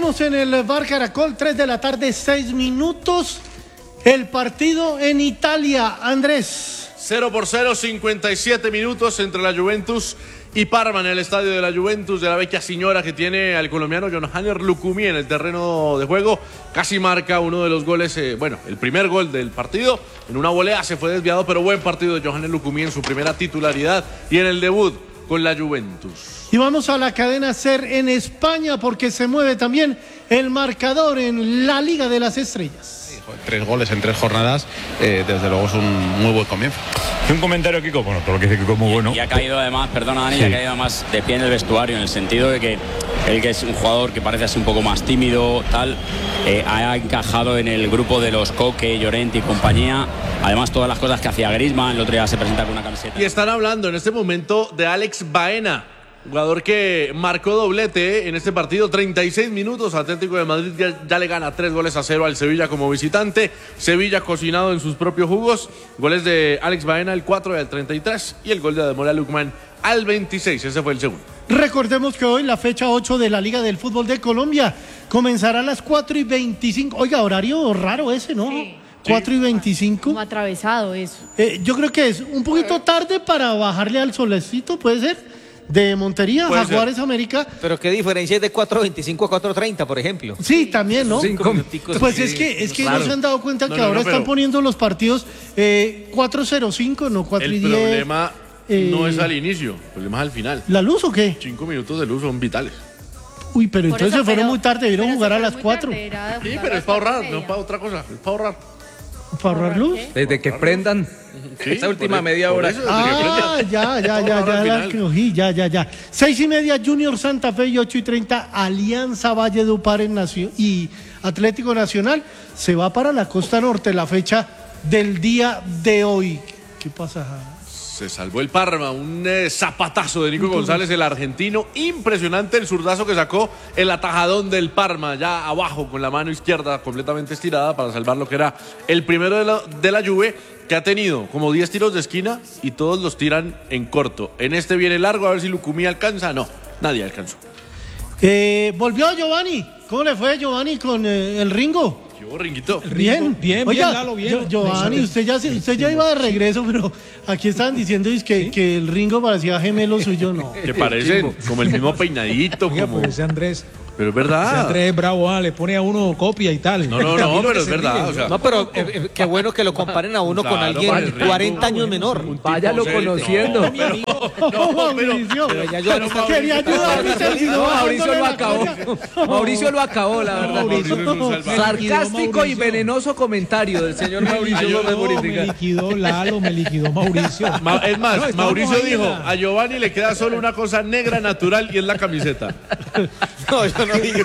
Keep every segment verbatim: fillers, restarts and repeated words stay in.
Seguimos en el Bar Caracol, tres de la tarde, seis minutos. El partido en Italia, Andrés. cero por cero, cincuenta y siete minutos entre la Juventus y Parma en el estadio de la Juventus de la vecchia signora, que tiene al colombiano Yohanner Lucumí en el terreno de juego. Casi marca uno de los goles, eh, bueno, el primer gol del partido. En una volea se fue desviado, pero buen partido de Yohanner Lucumí en su primera titularidad y en el debut con la Juventus. Y vamos a la cadena SER en España, porque se mueve también el marcador en la Liga de las Estrellas. Tres goles en tres jornadas, eh, desde luego es un muy buen comienzo. Y un comentario, Kiko, bueno, todo lo que dice Kiko es muy bueno. Y, y ha caído además, perdona Dani, sí. ha caído además de pie en el vestuario, en el sentido de que él, que es un jugador que parece así un poco más tímido, tal, eh, ha encajado en el grupo de los Coque, Llorente y compañía. Además, todas las cosas que hacía Griezmann, el otro día se presenta con una camiseta. Y están hablando en este momento de Alex Baena, jugador que marcó doblete en este partido, treinta y seis minutos. Atlético de Madrid ya, ya le gana tres goles a cero al Sevilla como visitante. Sevilla cocinado en sus propios jugos. Goles de Alex Baena al cuatro y al treinta y tres, y el gol de Ademola Lookman al veintiséis. Ese fue el segundo. Recordemos que hoy la fecha ocho de la Liga del Fútbol de Colombia comenzará a las cuatro y veinticinco. Oiga, horario raro ese, ¿no? Sí. cuatro y veinticinco. Como atravesado eso. Eh, yo creo que es un poquito tarde para bajarle al solecito, ¿puede ser? De Montería, Puede Jaguares ser. América. Pero qué diferencia es de cuatro veinticinco a cuatro treinta, por ejemplo. Sí, también, ¿no? Cinco minuticos. Pues Sí, es que, es que claro. no se han dado cuenta No, que no, ahora no, están pero- poniendo los partidos eh, cuatro cero cinco, no cuatro y El diez. problema eh, no es al inicio, el problema es al final. ¿La luz o qué? Cinco minutos de luz son vitales. Uy, pero Por entonces eso, se fueron pero- muy tarde, debieron pero jugar se a fue las muy cuatro. tarde, era Sí, jugar pero a es para las cuatro ahorrar, y no media. para otra cosa, es para ahorrar. ¿Para ahorrar luz? ¿Qué? Desde que prendan Sí, esa última por- media por hora. eso, desde que Ah, prenden. ya, ya, Para ya, ahorrar ya, al la final. cogí, ya, ya, ya. Seis y media, Junior Santa Fe, y ocho y treinta, Alianza Valledupar en Nacio- y Atlético Nacional. Se va para la costa norte la fecha del día de hoy. ¿Qué pasa? Se salvó el Parma, un eh, zapatazo de Nico González, el argentino. Impresionante el zurdazo que sacó el atajadón del Parma, ya abajo con la mano izquierda completamente estirada para salvar lo que era el primero de la, de la Juve, que ha tenido como diez tiros de esquina y todos los tiran en corto. En este viene largo, a ver si Lucumí alcanza. No, nadie alcanzó. Eh, volvió Giovanni. ¿Cómo le fue Giovanni con eh, el Ringo? Yo, Ringuito. Bien, bien, Oiga, bien, Lalo, bien. Gio- Giovanni, usted ya, se- usted ya iba de regreso, pero aquí estaban diciendo es que, que el Ringo parecía gemelo suyo, no. Que parecen como el mismo peinadito, Oiga, como... pues ese Andrés, Pero es ese verdad. Andrés es bravo, ah, le pone a uno copia y tal. No, no, no, Camilo pero que es se verdad, ríe. o sea, No, pero eh, eh, qué bueno que lo comparen a uno con Claro, alguien para el Ringo. cuarenta años menor. Váyalo serio. conociendo. No, pero- No, Mauricio, Pero ya yo- pero quería ayudar, No, Mauricio lo acabó. Mauricio lo acabó, la verdad. Mauricio es un salvaje. Sarcástico y venenoso comentario del señor Mauricio Ay, yo- Gómez No, me Buritica. liquidó Lalo, me liquidó Mauricio. Ma- es más, No, estamos Mauricio ahí, dijo, la- a Giovanni le queda solo una cosa negra natural y es la camiseta. No, yo no dije.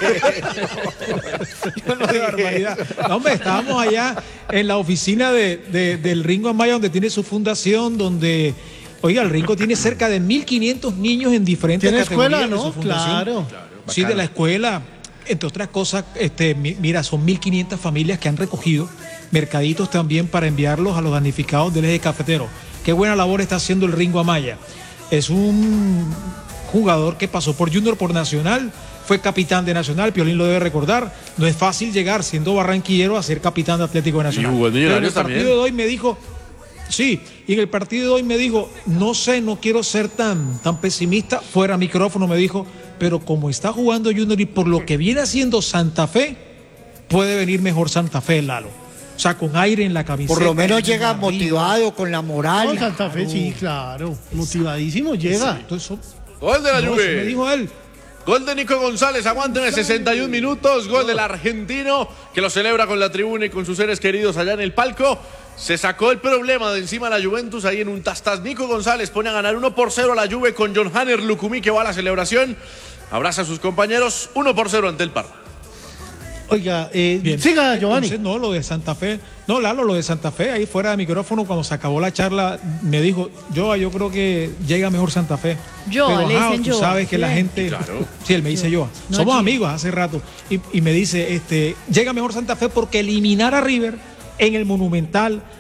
Yo no Qué dije. barbaridad. No, hombre, estábamos allá en la oficina de, de- del Ringo Amaya, donde tiene su fundación, donde, oiga, el Ringo tiene cerca de mil quinientos niños en diferentes ¿Tiene categorías escuela, de su no? fundación. Claro. Sí, de la escuela. Entre otras cosas, este, mi- mira, son mil quinientas familias que han recogido mercaditos también para enviarlos a los damnificados del eje cafetero. Qué buena labor está haciendo el Ringo Amaya. Es un jugador que pasó por Junior, por Nacional, fue capitán de Nacional, Piolín lo debe recordar. No es fácil llegar siendo barranquillero a ser capitán de Atlético de Nacional. Y jugó en Pero en el Millonarios partido también. de hoy me dijo, sí, y en el partido de hoy me dijo, no sé, no quiero ser tan, tan pesimista, fuera micrófono me dijo, pero como está jugando Junior y por lo que viene haciendo Santa Fe, puede venir mejor Santa Fe, Lalo. O sea, con aire en la camiseta. Por lo menos bien llega arriba. motivado, con la No, moral. Santa Fe, sí, claro. Motivadísimo llega. Entonces, Gol de la no, eso me Juve. dijo él. Gol de Nico González, aguántenme sesenta y un minutos. Gol del argentino que lo celebra con la tribuna y con sus seres queridos allá en el palco. Se sacó el problema de encima la Juventus ahí en un tastas. Nico González pone a ganar uno por cero a la Juve con Yohanner Lucumí, que va a la celebración. Abraza a sus compañeros, uno por cero ante el Parma. Oiga, eh, Bien. siga, Giovanni. Entonces, no, lo de Santa Fe. No, Lalo, lo de Santa Fe, ahí fuera de micrófono, cuando se acabó la charla, me dijo, yo, yo creo que llega mejor Santa Fe. Joa, Pero, le ajá, dicen tú Joa, sabes que la ¿sí? gente... Claro. Sí, él me dice yo. No, Somos Gio. amigos hace rato. Y, y me dice, este, llega mejor Santa Fe porque eliminar a River en el Monumental,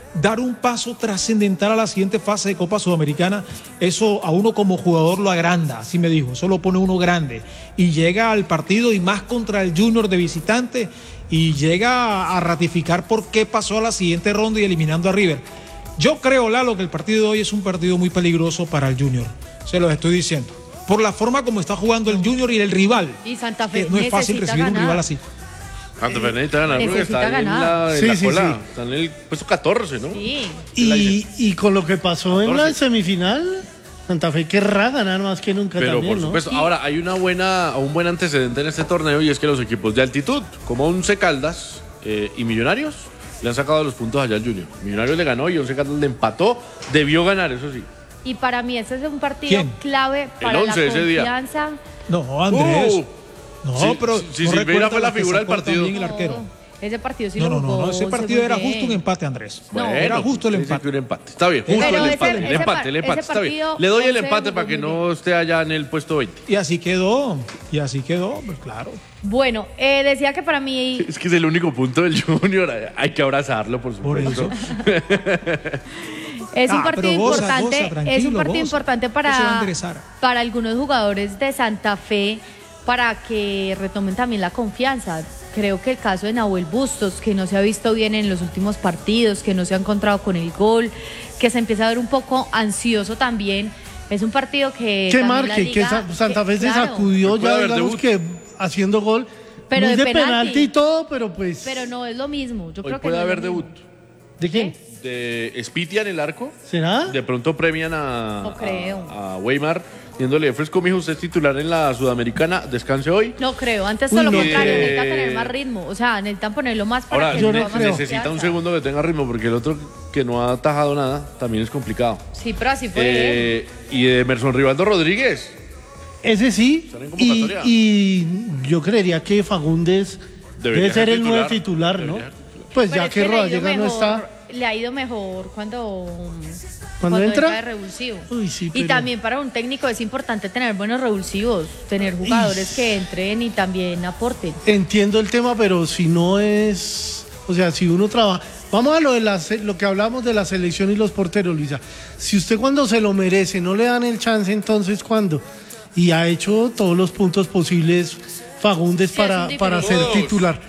dar un paso trascendental a la siguiente fase de Copa Sudamericana, eso a uno como jugador lo agranda, así me dijo, eso lo pone uno grande. Y llega al partido y más contra el Junior de visitante y llega a ratificar por qué pasó a la siguiente ronda y eliminando a River. Yo creo, Lalo, que el partido de hoy es un partido muy peligroso para el Junior, se lo estoy diciendo. Por la forma como está jugando el Junior y el rival. Y Santa Fe no es fácil recibir ganar. un rival así. Santa Fe necesita ganar porque Necesita está en ganar. la, en Sí, la sí, cola. sí. Está en el puesto catorce, ¿no? Sí. Y, y con lo que pasó en la catorce. semifinal, Santa Fe querrá ganar más que nunca Pero también, por ¿no? supuesto, ahora hay una buena, un buen antecedente en este torneo y es que los equipos de altitud, como Once Caldas eh, y Millonarios, le han sacado los puntos allá al Junior. Millonarios le ganó y Once Caldas le empató, debió ganar, eso sí. Y para mí ese es un partido ¿Quién? clave para once la ese día. confianza. No, Andrés. Uh, no, sí, pero. sí, sí, no Silveira recuerda fue la que figura sacó del partido. también el arquero. No, ese partido sí No, lo no, jugó. no, ese Once partido muy era bien. justo un empate, Andrés. No. Era justo el sí, sí, empate. que un empate. Está bien, justo Pero el ese- empate. el ese empate, par- el empate, ese está bien. partido, Le doy el Once empate jugó para que muy no esté allá en el puesto veinte. Y así quedó. Y así quedó, pues claro. Bueno, eh, decía que para mí Es que es el único punto del Junior, hay que abrazarlo, por Por supuesto. eso. es un Ah, partido pero goza, importante, goza, tranquilo, es un partido goza. importante Eso se va a para, enderezar. para algunos jugadores de Santa Fe para que retomen también la confianza. Creo que el caso de Nahuel Bustos, que no se ha visto bien en los últimos partidos, que no se ha encontrado con el gol, que se empieza a ver un poco ansioso también. Es un partido que Que también la marque, que liga- Sa- Santa Fe que- se claro, sacudió Puede ya, haber digamos debut. que haciendo gol. Pero muy de de penalti. penalti y todo, pero pues. Pero no es lo mismo. Yo Hoy creo que puede no es haber lo debut. mismo. ¿De quién? De Spitia en el arco. ¿Será? De pronto premian a, No creo. a, a Weimar, diciéndole, fresco, mijo, usted es titular en la Sudamericana, descanse hoy. No creo, antes Uy, todo lo no. contrario, Eh, necesitan tener más ritmo, o sea, necesitan ponerlo más para Ahora, que yo ne- no coja creo. necesita un confianza. segundo que tenga ritmo, porque el otro que no ha atajado nada también es complicado. Sí, pero así fue. Eh, y de Emerson Rivaldo Rodríguez. Ese sí. Están en Y, convocatoria. y yo creería que Fagundes Debería debe ser ser el nuevo titular, titular, ¿no? debería ser titular. Pues Pero ya es que le ha ido Rodallega no mejor- está. Le ha ido mejor cuando, ¿Cuando entra? de revulsivo. Uy, sí, Y pero- también para un técnico es importante tener buenos revulsivos, tener jugadores que entren y también aporten. Entiendo el tema, pero si no es, o sea, si uno trabaja, vamos a lo de la, se- lo que hablamos de la selección y los porteros, Luisa. Si usted cuando se lo merece no le dan el chance, entonces ¿cuándo? Y ha hecho todos los puntos posibles Fagundes Sí, para, es un para ser diferente. titular.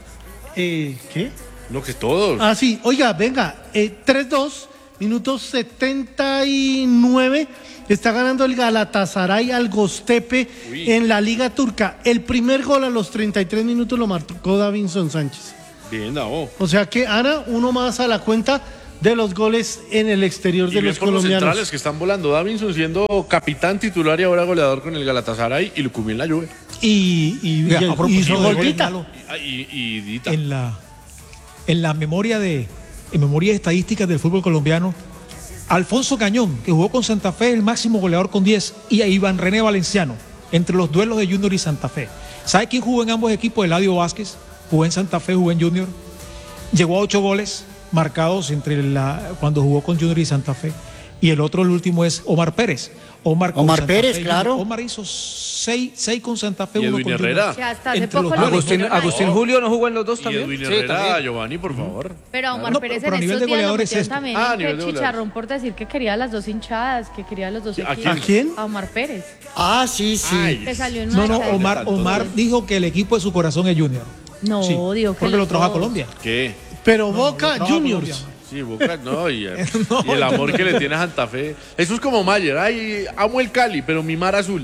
Eh, ¿Qué? No, que todos. Ah, sí, oiga, venga, eh, tres dos, minutos setenta y nueve, está ganando el Galatasaray al Göztepe Uy. en la Liga Turca. El primer gol a los treinta y tres minutos lo marcó Davinson Sánchez. Bien, Davo. O sea que, Ana, uno más a la cuenta de los goles en el exterior Y de bien los por los colombianos. centrales que están volando. Davinson siendo capitán titular y ahora goleador con el Galatasaray y Lucumí en la Juve. Y, y, Oiga, y- a propósito hizo de goles, golpita. Lalo, Y, y, y Dita. en la en la memoria de en memoria estadísticas del fútbol colombiano, Alfonso Cañón, que jugó con Santa Fe, el máximo goleador con diez, y a Iván René Valenciano, entre los duelos de Junior y Santa Fe. ¿Sabe quién jugó en ambos equipos? Eladio Vázquez, jugó en Santa Fe, jugó en Junior, llegó a ocho goles marcados entre la, cuando jugó con Junior y Santa Fe. Y el otro, el último, es Omar Pérez. Omar, con Omar Santa Pérez, Fe, claro. Omar hizo seis, seis con Santa Fe, Y uno Edwin con Herrera. Junior. Que hasta hace Entre poco los lo dos. Agustín, metieron ahí. Agustín Julio no jugó en los dos Y también. Edwin Sí, Herrera, también. Giovanni, por favor. Pero a Omar No, Pérez pero en a nivel estos de días lo goleadores metieron es- también Ah, a en nivel que de goleadores. Chicharrón por decir que quería las dos hinchadas, que quería los dos ¿A equipos. ¿A quién? A Omar Pérez, Ah, sí, sí. Ay, que salió en No, una no, nota. Omar, Omar dijo que el equipo de su corazón es Junior. No, Sí, digo que porque lo los trajo a dos. Colombia. ¿Qué? Pero Boca trabaja Juniors. Colombia. Sí, Boca, no, y, No, y el amor no, que no. le tiene a Santa Fe. Eso es como Mayer. Ay, amo el Cali, pero mi mar azul.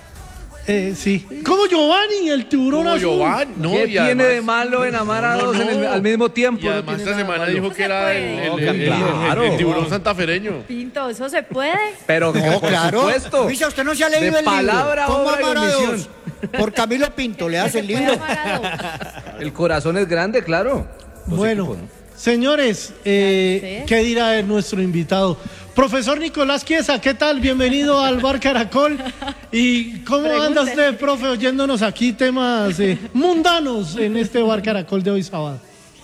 Eh, sí. Como Giovanni, el tiburón Como azul. Giovanni. No, ¿Qué y tiene además- de malo en amar a No, dos en el- no. al mismo tiempo? Y No además tiene esta nada semana malo. dijo que era el, el- No, el- el- claro. el- el tiburón santafereño. Pinto, ¿eso se puede? Pero No, por claro. supuesto. Luisa, usted no se ha leído De el libro. palabra, ¿Cómo obra y amar a omisión. Dios? Por Camilo Pinto, le hace el ¿Se puede libro. amar a dos? El corazón es grande, claro. Dos Bueno, equipos, ¿no? señores, eh, Ya sé. ¿qué dirá nuestro invitado? Profesor Nicolás Chiesa, ¿qué tal? Bienvenido al Bar Caracol. ¿Y cómo anda Pregúntele. usted, profe, oyéndonos aquí temas eh, mundanos en este Bar Caracol de hoy sábado?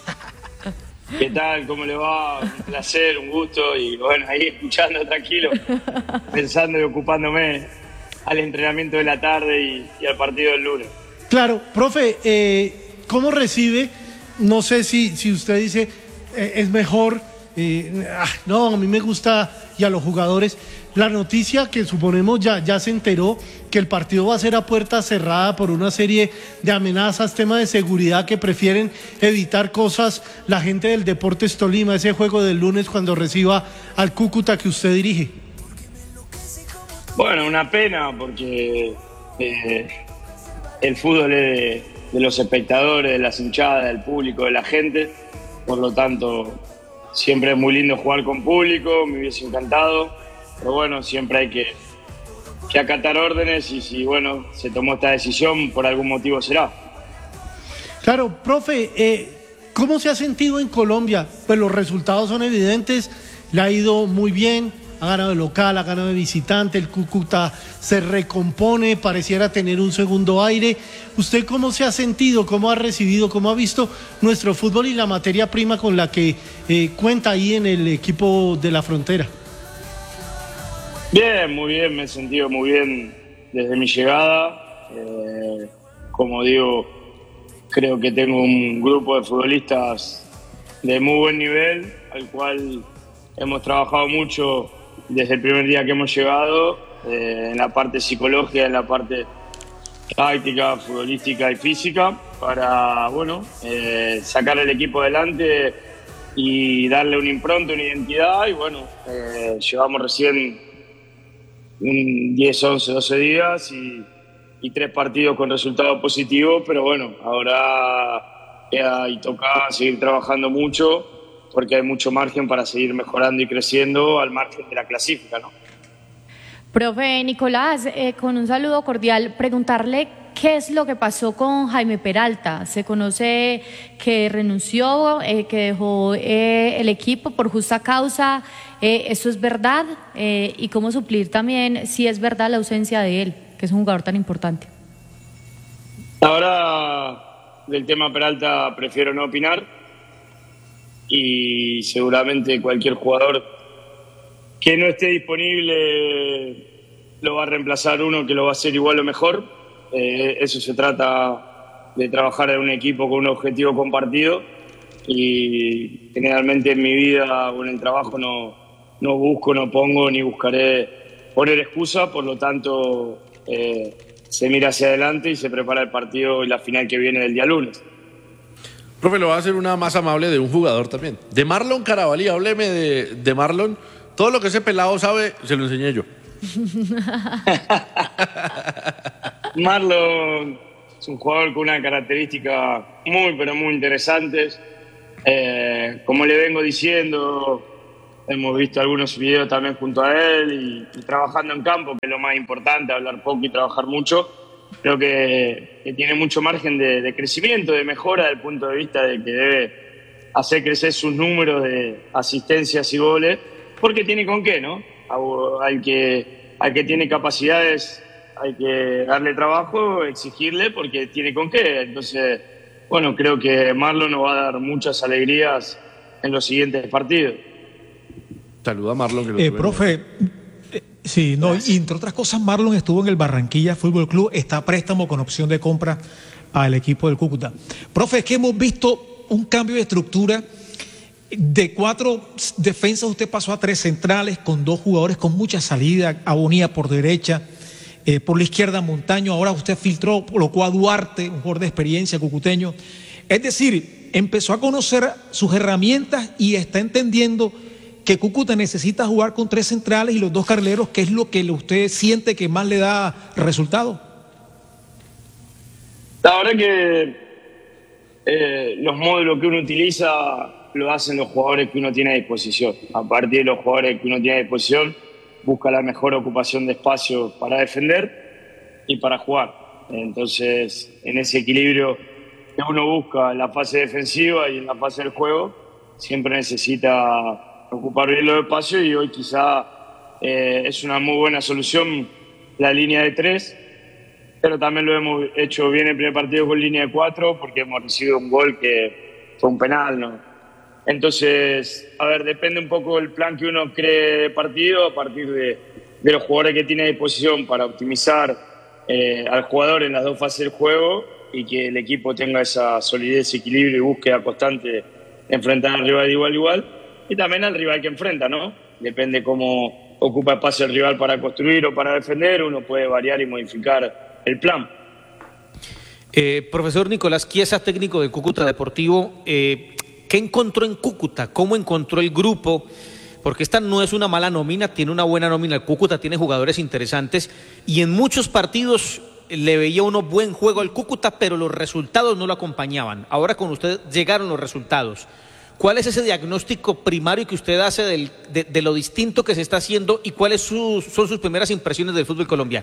¿Qué tal? ¿Cómo le va? Un placer, un gusto y bueno, ahí escuchando tranquilo, pensando y ocupándome al entrenamiento de la tarde y, y al partido del lunes. Claro, profe, eh, ¿cómo recibe? No sé si, si usted dice eh, es mejor eh, ah, no, a mí me gusta, y a los jugadores, la noticia que suponemos ya, ya se enteró, que el partido va a ser a puerta cerrada por una serie de amenazas, temas de seguridad que prefieren evitar cosas la gente del Deportes Tolima, ese juego del lunes cuando reciba al Cúcuta que usted dirige. Bueno, una pena porque eh, el fútbol es de, de los espectadores, de las hinchadas, del público, de la gente. Por lo tanto, siempre es muy lindo jugar con público, me hubiese encantado. Pero bueno, siempre hay que, que acatar órdenes y si bueno se tomó esta decisión, por algún motivo será. Claro, profe, eh, ¿cómo se ha sentido en Colombia? Pues los resultados son evidentes, le ha ido muy bien, ha ganado de local, ha ganado de visitante, el Cúcuta se recompone, pareciera tener un segundo aire. ¿Usted cómo se ha sentido, cómo ha recibido, cómo ha visto nuestro fútbol y la materia prima con la que eh, cuenta ahí en el equipo de la Frontera? Bien, muy bien, me he sentido muy bien desde mi llegada. Eh, como digo, creo que tengo un grupo de futbolistas de muy buen nivel, al cual hemos trabajado mucho desde el primer día que hemos llegado, eh, en la parte psicológica, en la parte táctica, futbolística y física, para bueno, eh, sacar el equipo adelante y darle una impronta, una identidad. Y bueno, eh, llevamos recién diez, once, doce días y, y tres partidos con resultados positivos, pero bueno, ahora queda y toca seguir trabajando mucho porque hay mucho margen para seguir mejorando y creciendo al margen de la clasifica, ¿no? Profe Nicolás, eh, con un saludo cordial, preguntarle qué es lo que pasó con Jaime Peralta. Se conoce que renunció, eh, que dejó eh, el equipo por justa causa. Eh, ¿Eso es verdad? Eh, y cómo suplir también, si es verdad, la ausencia de él, que es un jugador tan importante. Ahora, del tema Peralta prefiero no opinar y seguramente cualquier jugador que no esté disponible lo va a reemplazar uno que lo va a hacer igual o mejor. Eh, eso se trata de trabajar en un equipo con un objetivo compartido y generalmente en mi vida o en el trabajo no, no busco, no pongo ni buscaré poner excusa, por lo tanto eh, se mira hacia adelante y se prepara el partido y la final que viene del día lunes. Profe, lo va a hacer una más amable de un jugador también. De Marlon Carabalí, hábleme de, de Marlon. Todo lo que ese pelado sabe, se lo enseñé yo. Marlon es un jugador con una característica muy, pero muy interesantes. Eh, como le vengo diciendo, hemos visto algunos videos también junto a él y, y trabajando en campo, que es lo más importante, hablar poco y trabajar mucho. Creo que, que tiene mucho margen de, de crecimiento, de mejora, desde el punto de vista de que debe hacer crecer sus números de asistencias y goles, porque tiene con qué, ¿no? Al que, al que tiene capacidades hay que darle trabajo, exigirle, porque tiene con qué. Entonces, bueno, creo que Marlon nos va a dar muchas alegrías en los siguientes partidos. Saluda a Marlon. Que lo eh, profe, eh, sí, no, y entre otras cosas, Marlon estuvo en el Barranquilla Fútbol Club, está a préstamo con opción de compra al equipo del Cúcuta. Profe, es que hemos visto un cambio de estructura. De cuatro defensas usted pasó a tres centrales con dos jugadores con mucha salida, Abonía por derecha, eh, por la izquierda Montaño, ahora usted filtró, colocó a Duarte, un jugador de experiencia cucuteño. Es decir, empezó a conocer sus herramientas y está entendiendo que Cúcuta necesita jugar con tres centrales y los dos carrileros, que es lo que usted siente que más le da resultado. La verdad que eh, los módulos que uno utiliza lo hacen los jugadores que uno tiene a disposición. A partir de los jugadores que uno tiene a disposición, busca la mejor ocupación de espacio para defender y para jugar. Entonces, en ese equilibrio que uno busca en la fase defensiva y en la fase del juego, siempre necesita ocupar bien los espacios y hoy quizá eh, es una muy buena solución la línea de tres, pero también lo hemos hecho bien el primer partido con línea de cuatro porque hemos recibido un gol que fue un penal, ¿no? Entonces, a ver, depende un poco del plan que uno cree de partido a partir de, de los jugadores que tiene a disposición para optimizar eh, al jugador en las dos fases del juego y que el equipo tenga esa solidez, equilibrio y búsqueda constante de enfrentar al rival de igual a igual. y también al rival que enfrenta, ¿no? Depende cómo ocupa espacio el rival para construir o para defender, uno puede variar y modificar el plan. Eh, profesor Nicolás Chiesa, técnico de Cúcuta Deportivo, eh, ¿qué encontró en Cúcuta? ¿Cómo encontró el grupo? Porque esta no es una mala nómina, tiene una buena nómina. El Cúcuta tiene jugadores interesantes y en muchos partidos le veía uno buen juego al Cúcuta, pero los resultados no lo acompañaban. Ahora con usted llegaron los resultados. ¿Cuál es ese diagnóstico primario que usted hace del, de, de lo distinto que se está haciendo y cuáles su, son sus primeras impresiones del fútbol colombiano?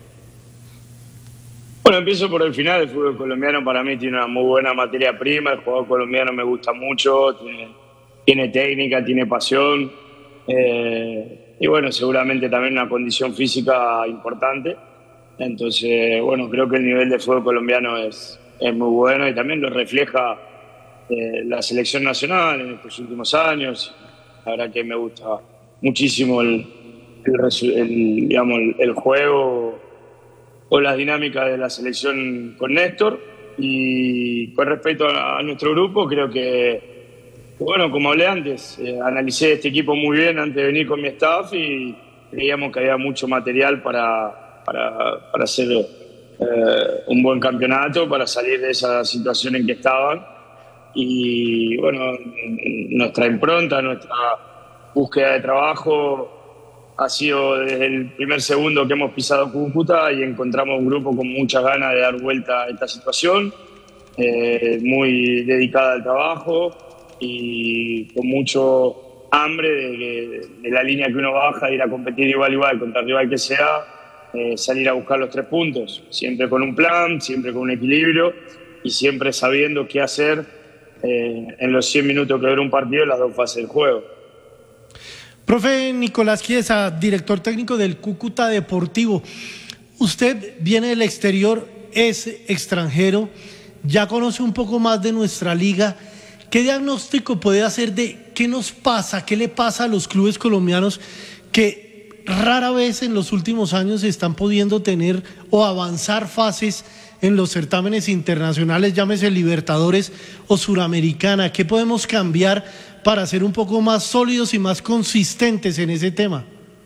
Bueno, empiezo por el final. El fútbol colombiano para mí tiene una muy buena materia prima. El jugador colombiano me gusta mucho, tiene, tiene técnica, tiene pasión. Eh, y bueno, seguramente también una condición física importante. Entonces, bueno, creo que el nivel de fútbol colombiano es, es muy bueno y también lo refleja eh, la selección nacional en estos últimos años. La verdad que me gusta muchísimo el, el, el, digamos, el, el juego o las dinámicas de la selección con Néstor. Y con respecto a, a nuestro grupo, creo que, bueno, como hablé antes, eh, analicé este equipo muy bien antes de venir con mi staff y creíamos que había mucho material para, para, para hacer eh, un buen campeonato, para salir de esa situación en que estaban. Y bueno, nuestra impronta, nuestra búsqueda de trabajo ha sido desde el primer segundo que hemos pisado Cúcuta y encontramos un grupo con muchas ganas de dar vuelta a esta situación, eh, muy dedicada al trabajo y con mucho hambre de, de, de la línea que uno baja, de ir a competir igual igual contra el rival que sea, eh, salir a buscar los tres puntos, siempre con un plan, siempre con un equilibrio y siempre sabiendo qué hacer eh, en los cien minutos que dura un partido en las dos fases del juego. Profe Nicolás Chiesa, director técnico del Cúcuta Deportivo, usted viene del exterior, es extranjero, ya conoce un poco más de nuestra liga. ¿Qué diagnóstico puede hacer de qué nos pasa, qué le pasa a los clubes colombianos que rara vez en los últimos años están pudiendo tener o avanzar fases en los certámenes internacionales, llámese Libertadores o Suramericana? ¿Qué podemos cambiar para ser un poco más sólidos y más consistentes en ese tema?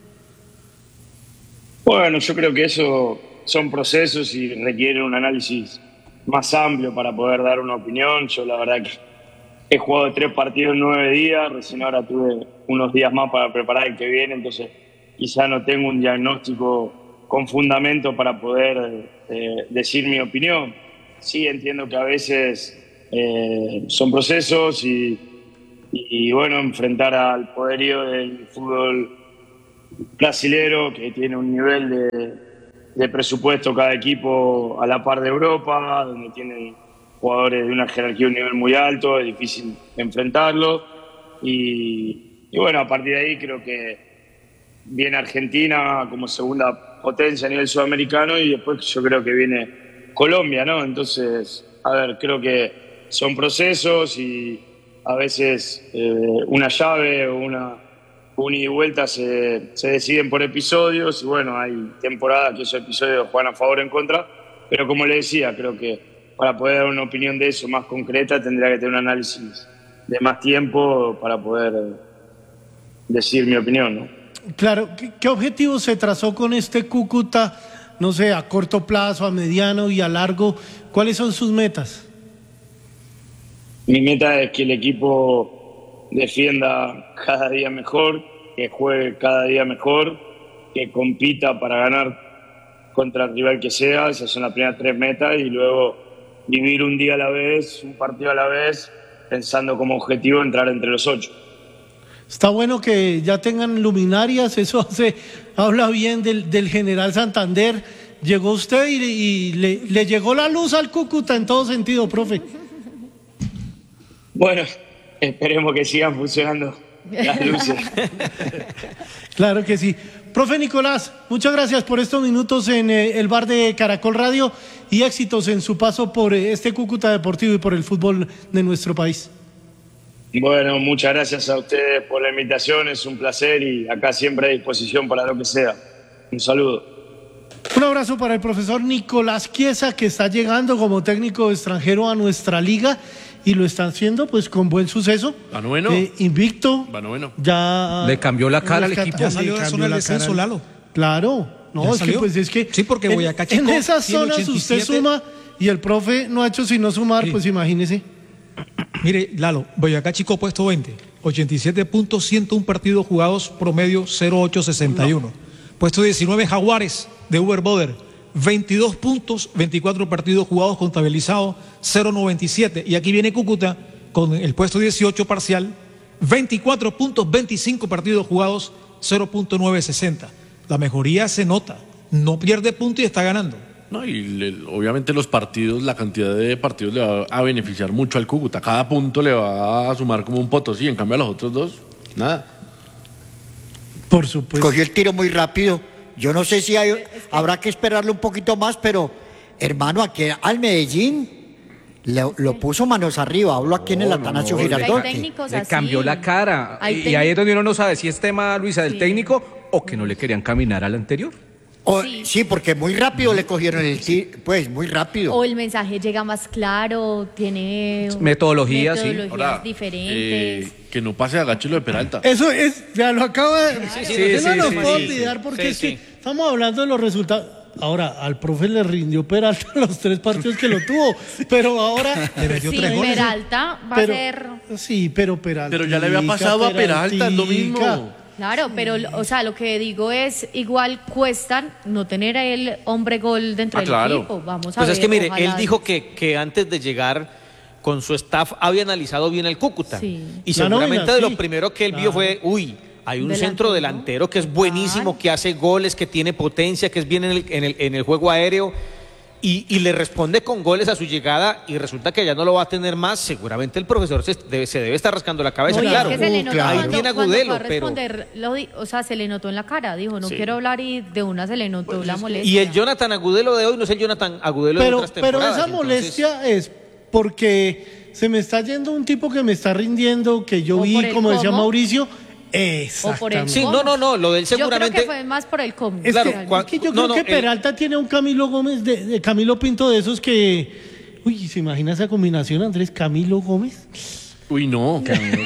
Bueno, yo creo que eso son procesos y requieren un análisis más amplio para poder dar una opinión. Yo la verdad que he jugado tres partidos en nueve días, recién ahora tuve unos días más para preparar el que viene, entonces quizá no tengo un diagnóstico con fundamento para poder eh, decir mi opinión. Sí entiendo que a veces eh, son procesos y Y bueno, enfrentar al poderío del fútbol brasilero, que tiene un nivel de, de presupuesto cada equipo a la par de Europa, donde tienen jugadores de una jerarquía, un nivel muy alto, es difícil enfrentarlo. Y, y bueno, a partir de ahí creo que viene Argentina como segunda potencia a nivel sudamericano y después yo creo que viene Colombia, ¿no? Entonces, a ver, creo que son procesos y a veces eh, una llave o una un ida y vuelta se, se deciden por episodios y bueno, hay temporadas que esos episodios juegan a favor o en contra, pero como le decía, creo que para poder dar una opinión de eso más concreta tendría que tener un análisis de más tiempo para poder decir mi opinión, ¿no? Claro, ¿qué, qué objetivo se trazó con este Cúcuta, no sé, a corto plazo, a mediano y a largo? ¿Cuáles son sus metas? Mi meta es que el equipo defienda cada día mejor, que juegue cada día mejor, que compita para ganar contra el rival que sea. Esas son las primeras tres metas y luego vivir un día a la vez, un partido a la vez, pensando como objetivo entrar entre los ocho. Está bueno que ya tengan luminarias, eso hace, habla bien del, del General Santander. Llegó usted y, y le, le llegó la luz al Cúcuta en todo sentido, profe. Bueno, esperemos que sigan funcionando las luces. Claro que sí. Profe Nicolás, muchas gracias por estos minutos en eh, el bar de Caracol Radio y éxitos en su paso por eh, este Cúcuta Deportivo y por el fútbol de nuestro país. Bueno, muchas gracias a ustedes por la invitación, es un placer y acá siempre a disposición para lo que sea. Un saludo. Un abrazo para el profesor Nicolás Chiesa, que está llegando como técnico extranjero a nuestra liga y lo están haciendo pues con buen suceso. Va noveno. Eh, invicto. Va noveno. Ya le cambió la cara al equipo. Ya salió de la zona del descenso, Lalo. Claro. No, ¿Ya es salió? que pues es que Sí, porque en, Boyacá Chicó en esas tiene zonas ochenta y usted siete. suma y el profe no ha hecho sino sumar, Sí. pues imagínese. Mire, Lalo, Boyacá Chico puesto veinte, ochenta y siete puntos, ciento uno partidos jugados, promedio cero punto ocho sesenta y uno. No. Puesto diecinueve, Jaguares de Uber Boder, veintidós puntos, veinticuatro partidos jugados, contabilizados cero punto noventa y siete. Y aquí viene Cúcuta con el puesto dieciocho parcial, veinticuatro puntos, veinticinco partidos jugados, cero punto novecientos sesenta. La mejoría se nota, no pierde punto y está ganando. No, y le, obviamente los partidos, la cantidad de partidos le va a beneficiar mucho al Cúcuta. Cada punto le va a sumar como un potosí, en cambio a los otros dos, nada. Por supuesto. Cogió el tiro muy rápido. Yo no sé si hay, habrá que esperarle un poquito más, pero hermano, aquí al Medellín lo, lo puso manos arriba. Hablo aquí en el Atanasio no, Girardot. hay técnicos Le así. cambió la cara. Hay Y, y técnicos- ahí es donde uno no sabe si es tema, Luisa, del Sí. técnico o que no le querían caminar al anterior. O- Sí. sí, porque muy rápido le cogieron el tiro, pues muy rápido. O el mensaje llega más claro, tiene Metodología, sí. metodologías Ahora, diferentes. eh, que no pase a gacho lo de Peralta. Eso es, ya lo acabo de... sí, Usted no sí, nos sí, puede sí, olvidar sí. porque Sí, es que sí. estamos hablando de los resultados. Ahora, al profe le rindió Peralta los tres partidos que lo tuvo, pero ahora... Le metió Sí, tres goles. Peralta va pero, a ser... Sí, pero Peralta. Pero ya le había pasado a Peralta, es lo mismo. Claro, pero, o sea, lo que digo es, igual cuestan no tener a el hombre gol dentro Ah, del claro. equipo. Vamos a Pues ver. es que mire, ojalá- él dijo que, que antes de llegar con su staff había analizado bien el Cúcuta. Sí. Y La seguramente nómina, de sí. lo primero que él vio Claro. fue, uy, hay un Delantero. centro delantero que es buenísimo, Claro. que hace goles, que tiene potencia, que es bien en el, en el, en el juego aéreo. Y, y le responde con goles a su llegada y resulta que ya no lo va a tener más. Seguramente el profesor se debe, se debe estar rascando la cabeza. Oye, es claro, que se le notó claro. ahí cuando, tiene cuando Agudelo, fue a pero... responder, lo di- o sea, se le notó en la cara, dijo, no Sí. quiero hablar y de una se le notó la molestia. Y el Jonathan Agudelo de hoy no es el Jonathan Agudelo de Pero, otras pero temporadas. esa entonces- molestia es porque se me está yendo un tipo que me está rindiendo, que yo O vi, por el como decía cómo. Mauricio. O por el Exactamente. Sí, no, no, no, lo de él Yo creo seguramente... que fue más por el cómo. Es Claro, que, cua- es que yo no, creo no, que el- Peralta tiene un Camilo Gómez, de, de Camilo Pinto de esos que... Uy, ¿se imagina esa combinación, Andrés? Camilo Gómez. Uy, no.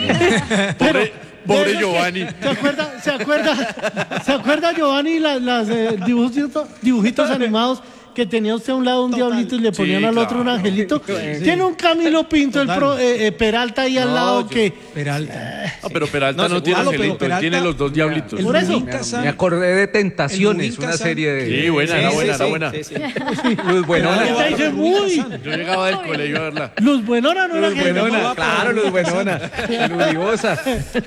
Pero, pobre de pobre esos que- Giovanni. ¿Se acuerda, se acuerda, se acuerda Giovanni las, las eh, dibujitos, dibujitos animados que tenía usted a un lado un Total. diablito y le ponían Sí, al otro un claro. angelito? Tiene un Camilo Pinto, el Total. pro- eh, eh, Peralta ahí al No, lado yo- que... Peralta. No, pero Peralta No, no, seguro. tiene Ah, no, pero angelito, él Peralta- tiene los dos diablitos. El Por eso. Rubín Me Kazán- acordé de El Tentaciones, Rubín una Kazán. serie de... Sí, buena, era buena, era buena. sí, sí. Luz Buenona. Peralta dice, uy, Yo llegaba del colegio a verla. Luz Buenona no era Luz que... Buenona, claro, Luz Buenona. Ludivosa.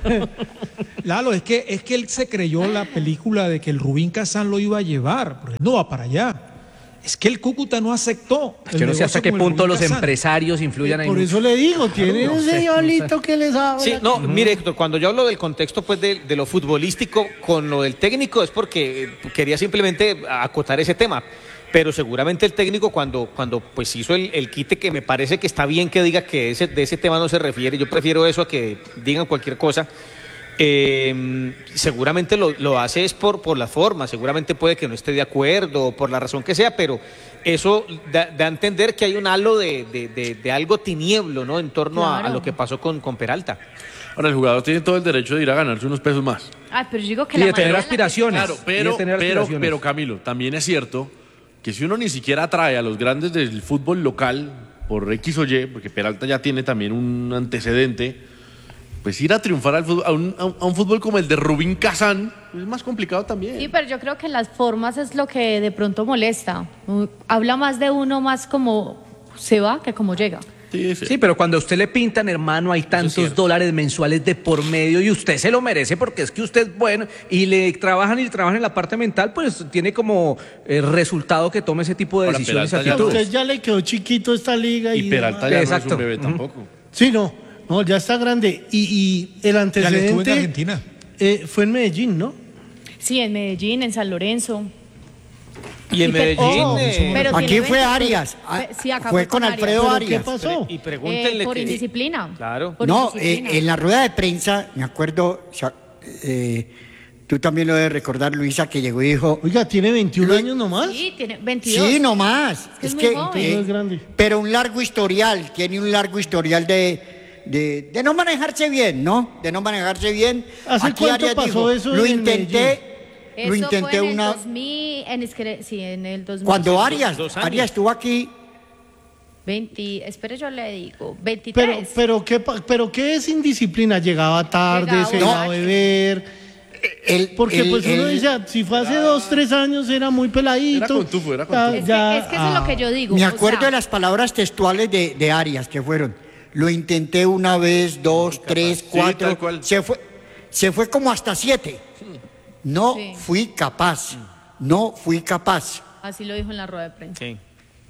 Lalo, es que, es que él se creyó la película de que el Rubín Kazán lo iba a llevar, porque no va para allá. Es que el Cúcuta no aceptó. Yo no sé hasta qué punto los empresarios influyan ahí. Por eso le digo, tiene no ese sé, diablito que les habla. Sí, no, mire, Héctor, cuando yo hablo del contexto pues de, de lo futbolístico con lo del técnico es porque eh, quería simplemente acotar ese tema. Pero seguramente el técnico cuando, cuando pues hizo el, el quite, que me parece que está bien que diga que ese, de ese tema no se refiere, yo prefiero eso a que digan cualquier cosa. Eh, seguramente lo, lo hace es por, por la forma, seguramente puede que no esté de acuerdo, por la razón que sea, pero eso da, da a entender que hay un halo de, de, de, de algo tinieblo, ¿no? En torno a, a Claro. lo que pasó con, con Peralta. Ahora, el jugador tiene todo el derecho de ir a ganarse unos pesos más. Ay, pero yo digo que Y la de tener manera en la que- aspiraciones. Claro, Y pero, de tener pero, aspiraciones. pero Camilo, también es cierto que si uno ni siquiera atrae a los grandes del fútbol local por X o Y, porque Peralta ya tiene también un antecedente, pues ir a triunfar al fútbol- a, un, a un- a un fútbol como el de Rubín Kazán es más complicado también. Sí, pero yo creo que las formas es lo que de pronto molesta. Uh, Habla más de uno más como se va que como llega. Sí, sí. Sí, pero cuando a usted le pintan, hermano, hay tantos dólares mensuales de por medio y usted se lo merece porque es que usted es bueno y le trabajan y le trabajan en la parte mental, pues tiene como eh, resultado que tome ese tipo de Ahora, decisiones. Peralta ya A actitudes. usted ya le quedó chiquito esta liga. Y, Y Peralta demás. ya no Exacto. es un bebé Ujú. tampoco. Sí, no, no, ya está grande. Y, y el Ya le estuvo en antecedente Argentina. eh, fue en Medellín, ¿no? Sí, en Medellín, en San Lorenzo. Y en Y pe- Medellín... oh, eh, pero Aquí tiene fue veinte, Arias. pero- Ah, sí, acá fue con Arias. Alfredo ¿Pero Arias. qué pasó? y pregúntenle Eh, por que- indisciplina. Claro. Por No, indisciplina. eh, en la rueda de prensa, me acuerdo, o sea, eh, Tú también lo debes recordar, Luisa, que llegó y dijo... Oiga, ¿tiene veintiún años nomás? Sí, tiene veintidós. Sí, nomás. Es que es muy joven. eh, No es grande. pero un largo historial, tiene un largo historial de, de, de no manejarse bien, ¿no? De no manejarse bien. ¿Hace Aquí cuánto Arias pasó dijo, eso lo en intenté, Eso lo intenté fue en una... el dos mil, en, escre- sí, en el dos mil. Cuando Arias, dos años. Arias estuvo aquí, veinte, espere, yo le digo, Pero, veintitrés. pero, ¿qué, pa- pero ¿qué es indisciplina? Llegaba tarde, Llegaba se iba a borracho. beber... el, Porque el- pues uno el- dice, si fue hace dos, tres años era muy peladito. Era con tufo, era con Ya- tufo. es, que, ya- es que eso es lo que yo digo. me o acuerdo sea, de las palabras textuales de, de Arias, que fueron, lo intenté una vez, dos, tres, cuatro, tal cual. se fue, se fue como hasta siete. No Sí. fui capaz, no fui capaz. Así lo dijo en la rueda de prensa. Sí.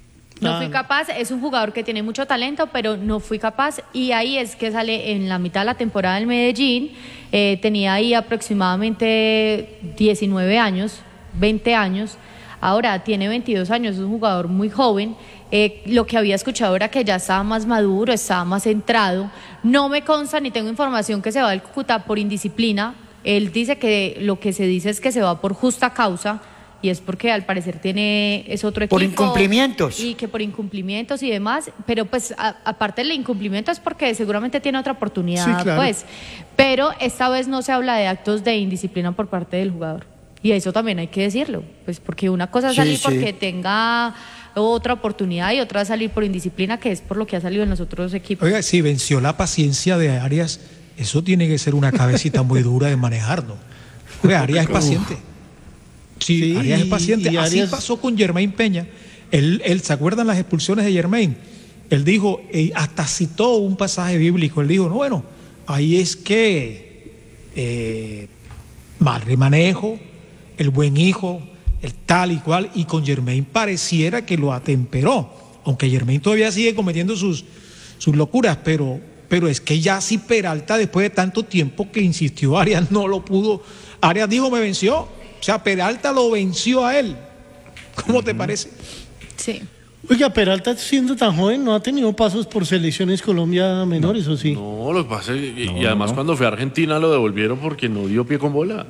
No Ah, fui capaz, es un jugador que tiene mucho talento, pero no fui capaz. Y ahí es que sale en la mitad de la temporada del Medellín. Eh, tenía ahí aproximadamente diecinueve años, veinte años. Ahora tiene veintidós años, es un jugador muy joven. Eh, lo que había escuchado era que ya estaba más maduro, estaba más centrado. No me consta ni tengo información que se va del Cúcuta por indisciplina. Él dice que lo que se dice es que se va por justa causa. Y es porque al parecer tiene, es otro equipo. Por incumplimientos. Y que por incumplimientos y demás, pero pues a- aparte del incumplimiento es porque seguramente tiene otra oportunidad, Sí, claro. pues. Pero esta vez no se habla de actos de indisciplina por parte del jugador. Y eso también hay que decirlo, pues porque una cosa es Sí, salir sí. porque tenga otra oportunidad y otra es salir por indisciplina, que es por lo que ha salido en los otros equipos. Oiga, si venció la paciencia de Arias, eso tiene que ser una cabecita muy dura de manejar, ¿no? Oiga, Arias es paciente. Sí, Sí, Arias es y- paciente. y Así Arias- pasó con Germain Peña. Él, él, ¿se acuerdan las expulsiones de Germain? Él dijo, eh, hasta citó un pasaje bíblico. Él dijo, no, bueno, ahí es que eh, mal manejo, el buen hijo, el tal y cual, y con Germain pareciera que lo atemperó, aunque Germain todavía sigue cometiendo sus, sus locuras, pero, pero es que ya si Peralta, después de tanto tiempo que insistió, Arias no lo pudo. Arias dijo, me venció. O sea, Peralta lo venció a él. ¿Cómo te parece? Sí. Oiga, Peralta siendo tan joven no ha tenido pasos por selecciones Colombia menores, ¿o sí? No, lo que pasa es, y, No, y además no. cuando fue a Argentina lo devolvieron porque no dio pie con bola.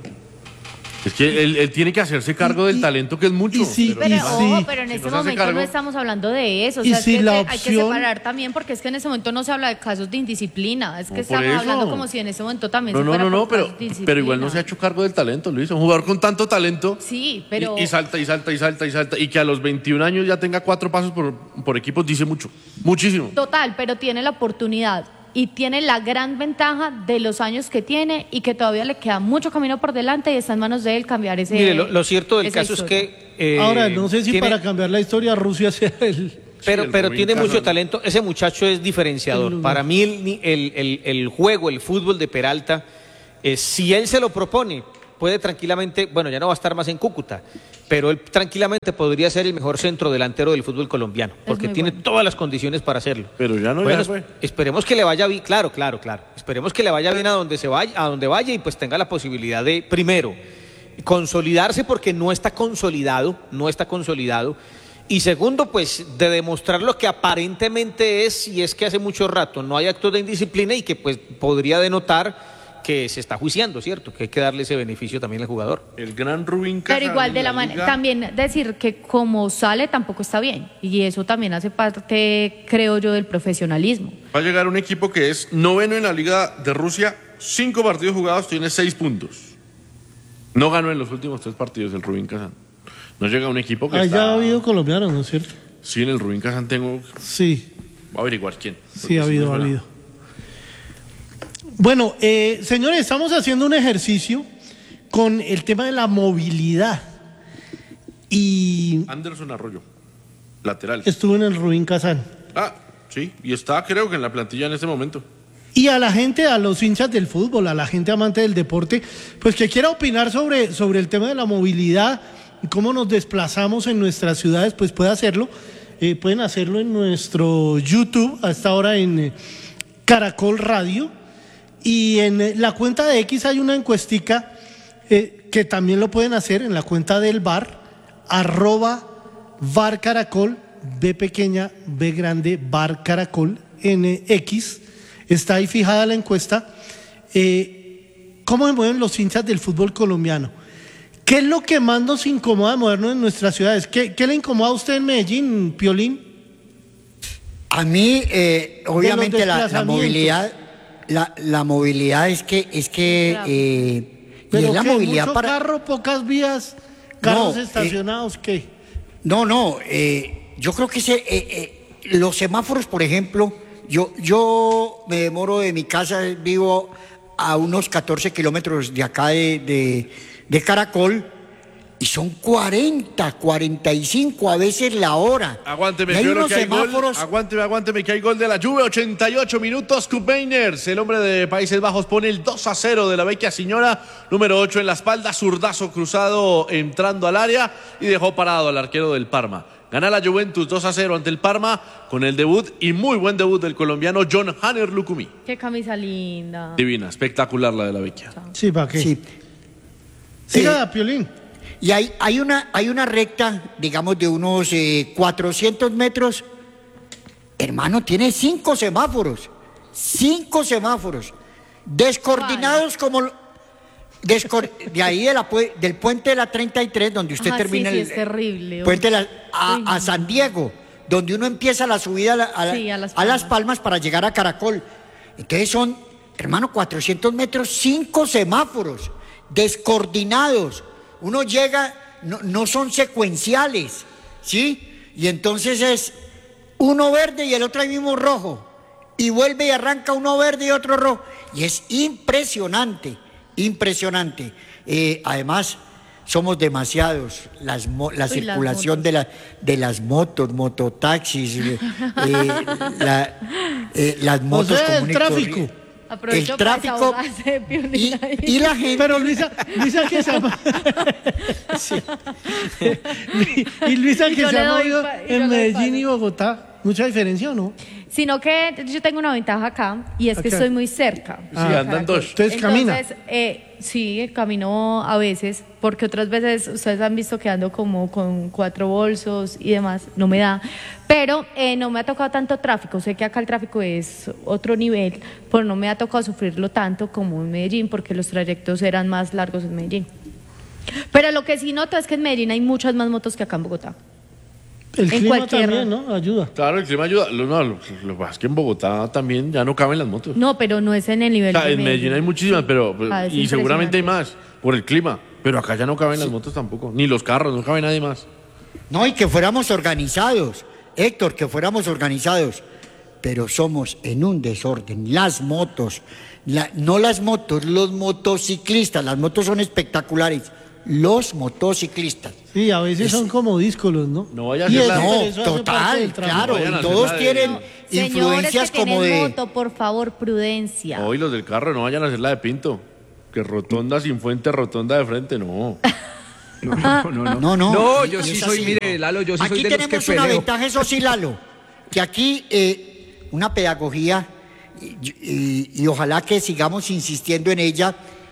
Es que él, él tiene que hacerse cargo del talento que es mucho. y sí, pero- Pero, Y ojo, sí. pero en Si este no se hace momento cargo- no estamos hablando de eso. O Y sea, es si que la hay que opción- separar también, porque es que en ese momento no se habla de casos de indisciplina. Es que No, por estamos eso. hablando como si en ese momento también No, se no, fuera no, no, por pero, casos de indisciplina. pero igual no se ha hecho cargo del talento, Luis. Un jugador con tanto talento Sí, pero. y, y salta y salta y salta y salta. Y que a los veintiún años ya tenga cuatro pasos por, por equipos dice mucho. Muchísimo. Total, pero tiene la oportunidad y tiene la gran ventaja de los años que tiene y que todavía le queda mucho camino por delante y está en manos de él cambiar ese. Mire, lo, lo cierto del esa caso historia. es que... eh, Ahora, no sé si tiene- para cambiar la historia Rusia sea el... Pero, el pero Rubín tiene mucho Kazan. talento. Ese muchacho es diferenciador. El- Para mí el, ni- el- el- el juego, el fútbol de Peralta, eh, si él se lo propone, puede tranquilamente, bueno, ya no va a estar más en Cúcuta, pero él tranquilamente podría ser el mejor centro delantero del fútbol colombiano, porque muy tiene bueno. todas las condiciones para hacerlo. Pero ya no, Bueno, ya fue. esperemos que le vaya bien, claro, claro, claro. Esperemos que le vaya bien a donde se vaya, a donde vaya y pues tenga la posibilidad de, primero, consolidarse porque no está consolidado, no está consolidado. Y segundo, pues de demostrar lo que aparentemente es, y es que hace mucho rato no hay actos de indisciplina y que pues podría denotar que se está juiciando, ¿cierto? Que hay que darle ese beneficio también al jugador. El gran Rubín Pero Kazan igual en de la manera, liga. también decir que como sale tampoco está bien. Y eso también hace parte, creo yo, del profesionalismo. Va a llegar un equipo que es noveno en la Liga de Rusia, cinco partidos jugados, tiene seis puntos. No ganó en los últimos tres partidos el Rubín Kazan. No llega un equipo que Allá está... ha habido colombianos, ¿no es cierto? Sí, en el Rubín Kazan tengo... Sí, Voy a averiguar quién. sí porque ha si habido, no ha es habido. Bueno, eh, señores, estamos haciendo un ejercicio con el tema de la movilidad. Y Anderson Arroyo, lateral. estuve en el Rubín Kazán. Ah, sí, y está creo que en la plantilla en este momento. Y a la gente, a los hinchas del fútbol, a la gente amante del deporte, pues que quiera opinar sobre, sobre el tema de la movilidad y cómo nos desplazamos en nuestras ciudades, pues puede hacerlo. Eh, pueden hacerlo en nuestro YouTube, hasta ahora en eh, Caracol Radio. Y en eh, la cuenta de X hay una encuestica eh, que también lo pueden hacer en la cuenta del bar, arroba bar caracol, B pequeña, B grande, bar caracol, en eh, X. Está ahí fijada la encuesta. Eh, cómo se mueven los hinchas del fútbol colombiano. ¿Qué es lo que más nos incomoda movernos en nuestras ciudades? ¿Qué, qué le incomoda a usted en Medellín, Piolín? A mí, eh, obviamente, la, la movilidad, la, la movilidad es que, es que, Claro. eh, y ¿Pero es la qué? movilidad ¿Mucho para. carro, pocas vías, carros No, eh, estacionados, qué? No, no, eh, yo creo que ese, eh, eh, los semáforos, por ejemplo, yo, yo me demoro de mi casa, vivo a unos catorce kilómetros de acá de, de, de Caracol, y son cuarenta, cuarenta y cinco a veces la hora. Aguánteme, Y hay que yo creo unos que hay gol. semáforos. Aguánteme, aguánteme, que hay gol de la Juve. ochenta y ocho minutos. Kubeiners, el hombre de Países Bajos, pone el dos a cero de la Vecchia Signora. Número ocho en la espalda, zurdazo cruzado entrando al área y dejó parado al arquero del Parma. Gana la Juventus dos a cero ante el Parma con el debut y muy buen debut del colombiano John Hanner Lucumí. Qué camisa linda. Divina, espectacular la de la Vecchia. Sí, ¿para qué? Sí. Siga, Eh, Piolín. Y hay, hay, una, hay una recta, digamos, de unos eh, cuatrocientos metros. Hermano, tiene cinco semáforos. Cinco semáforos. Descoordinados como... descor- de ahí de la pue- del puente de la treinta y tres, donde usted Ah, termina sí, sí, el es terrible. puente de la- a, Uy, a no. San Diego, donde uno empieza la subida a, la- a la- Sí, a Las a Las Palmas. Palmas para llegar a Caracol. Entonces son, hermano, cuatrocientos metros, cinco semáforos, descoordinados. Uno llega, no, no son secuenciales, ¿sí? Y entonces es uno verde y el otro ahí mismo rojo. Y vuelve y arranca uno verde y otro rojo. Y es impresionante, impresionante. Eh, además, somos demasiados. Las mo- la Uy, circulación las de, la, de las motos, mototaxis, eh, eh, la- eh, las motos O sea, el común y tráfico. corriente. Aprovecho el para tráfico desahogarse, Piolín, y, ahí. y la gente. Pero Luisa, Luisa que se llama. Sí. Y Luisa Y que yo se le ha doy movido pa- y yo en le doy Medellín y paso. Bogotá. ¿Mucha diferencia o no? Sino que yo tengo una ventaja acá y es que Acá. estoy muy cerca. Sí, andan dos. Entonces camina. Entonces, eh, sí, camino a veces, porque otras veces ustedes han visto que ando como con cuatro bolsos y demás, no me da. Pero eh, no me ha tocado tanto tráfico. Sé que acá el tráfico es otro nivel, pero no me ha tocado sufrirlo tanto como en Medellín, porque los trayectos eran más largos en Medellín. Pero lo que sí noto es que en Medellín hay muchas más motos que acá en Bogotá. El en clima cualquier- también, ¿no? Ayuda. Claro, el clima ayuda. Lo, no, lo, lo que pasa es que en Bogotá también ya no caben las motos. No, pero no es en el O nivel sea, de en Medellín hay muchísimas, pero pero- Ah, es y seguramente hay impresionante. más por el clima. Pero acá ya no caben las motos tampoco, ni los carros, no cabe nadie más. No, y que fuéramos organizados, Héctor, que fuéramos organizados, pero somos en un desorden. Las motos, la- no las motos, los motociclistas, las motos son espectaculares, los motociclistas. Sí, a veces Es- son como díscolos, ¿no? No vaya a Y ser es- la- pero No, eso hace parte total, del tráfico. claro, vayan a y hacer todos la de- tienen Señores influencias que como tienen de... moto, por favor, prudencia. Hoy los del carro no vayan a hacer la de Pinto. Que rotonda sin fuente, rotonda de frente, no. No, no, no. No, no. No, y- yo y sí es soy, así. mire, Lalo, yo sí Aquí soy de los que tenemos una peleo. ventaja, eso sí, Lalo, que aquí eh, una pedagogía, y, y- y ojalá que sigamos insistiendo en ella,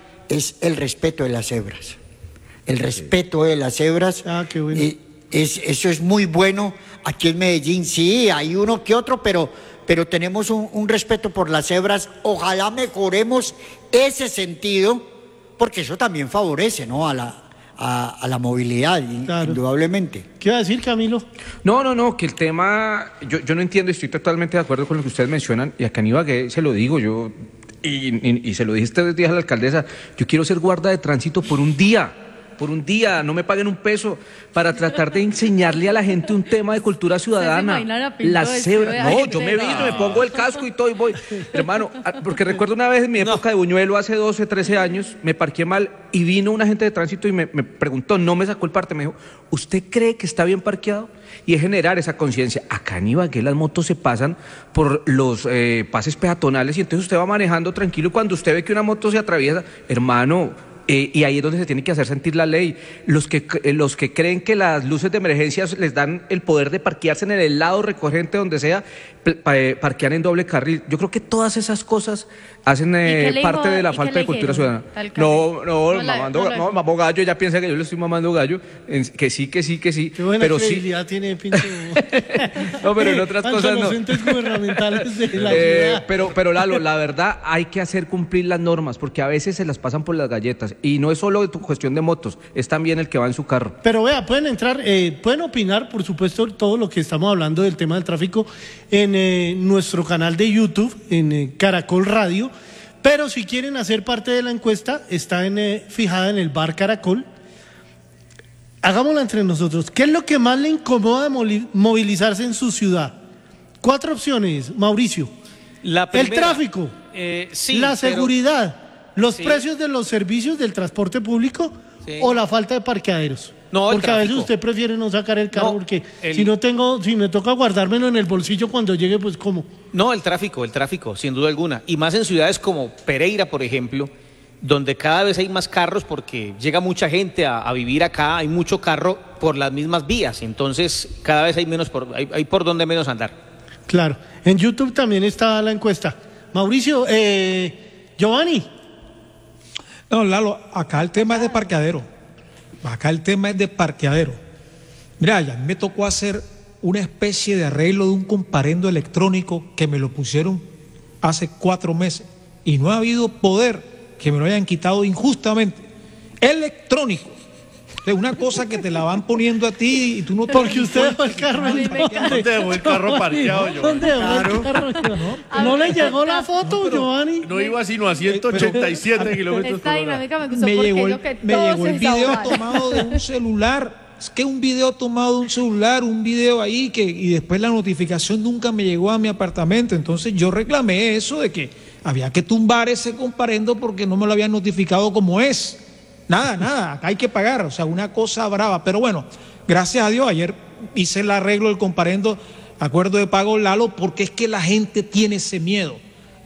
es el respeto de las cebras. El respeto de las cebras. Ah, qué bueno. eh, es, eso es muy bueno. Aquí en Medellín sí, hay uno que otro, pero, pero tenemos un, un respeto por las cebras. Ojalá mejoremos ese sentido, porque eso también favorece, ¿no? a la, a, a la movilidad, in- Claro. indudablemente. ¿Qué va a decir, Camilo? No, no, no, que el tema, yo, yo no entiendo, estoy totalmente de acuerdo con lo que ustedes mencionan, y acá en Ibagué se lo digo, yo, y, y- y se lo dije estos días a la alcaldesa, yo quiero ser guarda de tránsito por un día, por un día, no me paguen un peso, para tratar de enseñarle a la gente un tema de cultura ciudadana. imaginan a Pinto Las vestido de cebras, no, yo me agente? visto, me pongo el casco y todo y voy. Hermano, a- porque recuerdo una vez en mi época de Buñuelo, hace doce, trece años, me parqué mal y vino un agente de tránsito y me, me preguntó, no me sacó el parte, me dijo, ¿usted cree que está bien parqueado? Y es generar esa conciencia. Acá en Ibagué las motos se pasan por los eh, pases peatonales y entonces usted va manejando tranquilo y cuando usted ve que una moto se atraviesa, hermano, Eh, y ahí es donde se tiene que hacer sentir la ley. Los que, eh, los que creen que las luces de emergencia les dan el poder de parquearse en el lado recogente donde sea, pa, eh, parquear en doble carril. Yo creo que todas esas cosas hacen eh, parte dijo, de la falta de cultura ciudadana. No, no, no, mamando, no, no, mamando gallo, ella piensa que yo le estoy mamando gallo, en, que sí, que sí, que sí. Qué buena pero credibilidad sí. tiene Pinto. No, pero en otras Pancho, cosas no. Los entes gubernamentales de la Eh, ciudad. pero, pero Lalo, la verdad hay que hacer cumplir las normas, porque a veces se las pasan por las galletas. Y no es solo tu cuestión de motos, es también el que va en su carro. Pero vea, pueden entrar, eh, pueden opinar, por supuesto, todo lo que estamos hablando del tema del tráfico en eh, nuestro canal de YouTube, en eh, Caracol Radio. Pero si quieren hacer parte de la encuesta, está en, eh, fijada en el bar Caracol. Hagámosla entre nosotros. ¿Qué es lo que más le incomoda de movilizarse en su ciudad? Cuatro opciones, Mauricio. La primera, el tráfico, eh, sí, la pero- seguridad, los Sí. precios de los servicios del transporte público Sí. o la falta de parqueaderos. No, el porque a veces tráfico. usted prefiere no sacar el carro No, porque el- si no tengo, si me toca guardármelo en el bolsillo cuando llegue, pues ¿cómo? No, el tráfico, el tráfico, sin duda alguna. Y más en ciudades como Pereira, por ejemplo, donde cada vez hay más carros porque llega mucha gente a, a vivir acá, hay mucho carro por las mismas vías, entonces cada vez hay menos por, hay, hay por donde menos andar. Claro. En YouTube también está la encuesta. Mauricio, eh, Giovanni. No, Lalo, acá el tema es de parqueadero. Acá el tema es de parqueadero. Mira, ya me tocó hacer una especie de arreglo de un comparendo electrónico que me lo pusieron hace cuatro meses y no ha habido poder que me lo hayan quitado injustamente. Electrónico. O sea, una cosa que te la van poniendo a ti y tú no te Porque usted dejó el carro en ¿Dónde dejó el carro parqueado, Giovanni? ¿Dónde dejó el carro? ¿No, ¿No le llegó la foto, Giovanni? No iba sino a ciento ochenta y siete kilómetros Esta por hora. dinámica me gustó me porque llegó es el, lo que me todos llegó el se video desahogan. tomado de un celular. Es que un video tomado de un celular, un video ahí que y después la notificación nunca me llegó a mi apartamento. Entonces yo reclamé eso de que había que tumbar ese comparendo porque no me lo habían notificado como es. Nada, nada, acá hay que pagar, o sea, una cosa brava. Pero bueno, gracias a Dios, ayer hice el arreglo del comparendo, acuerdo de pago, Lalo, porque es que la gente tiene ese miedo.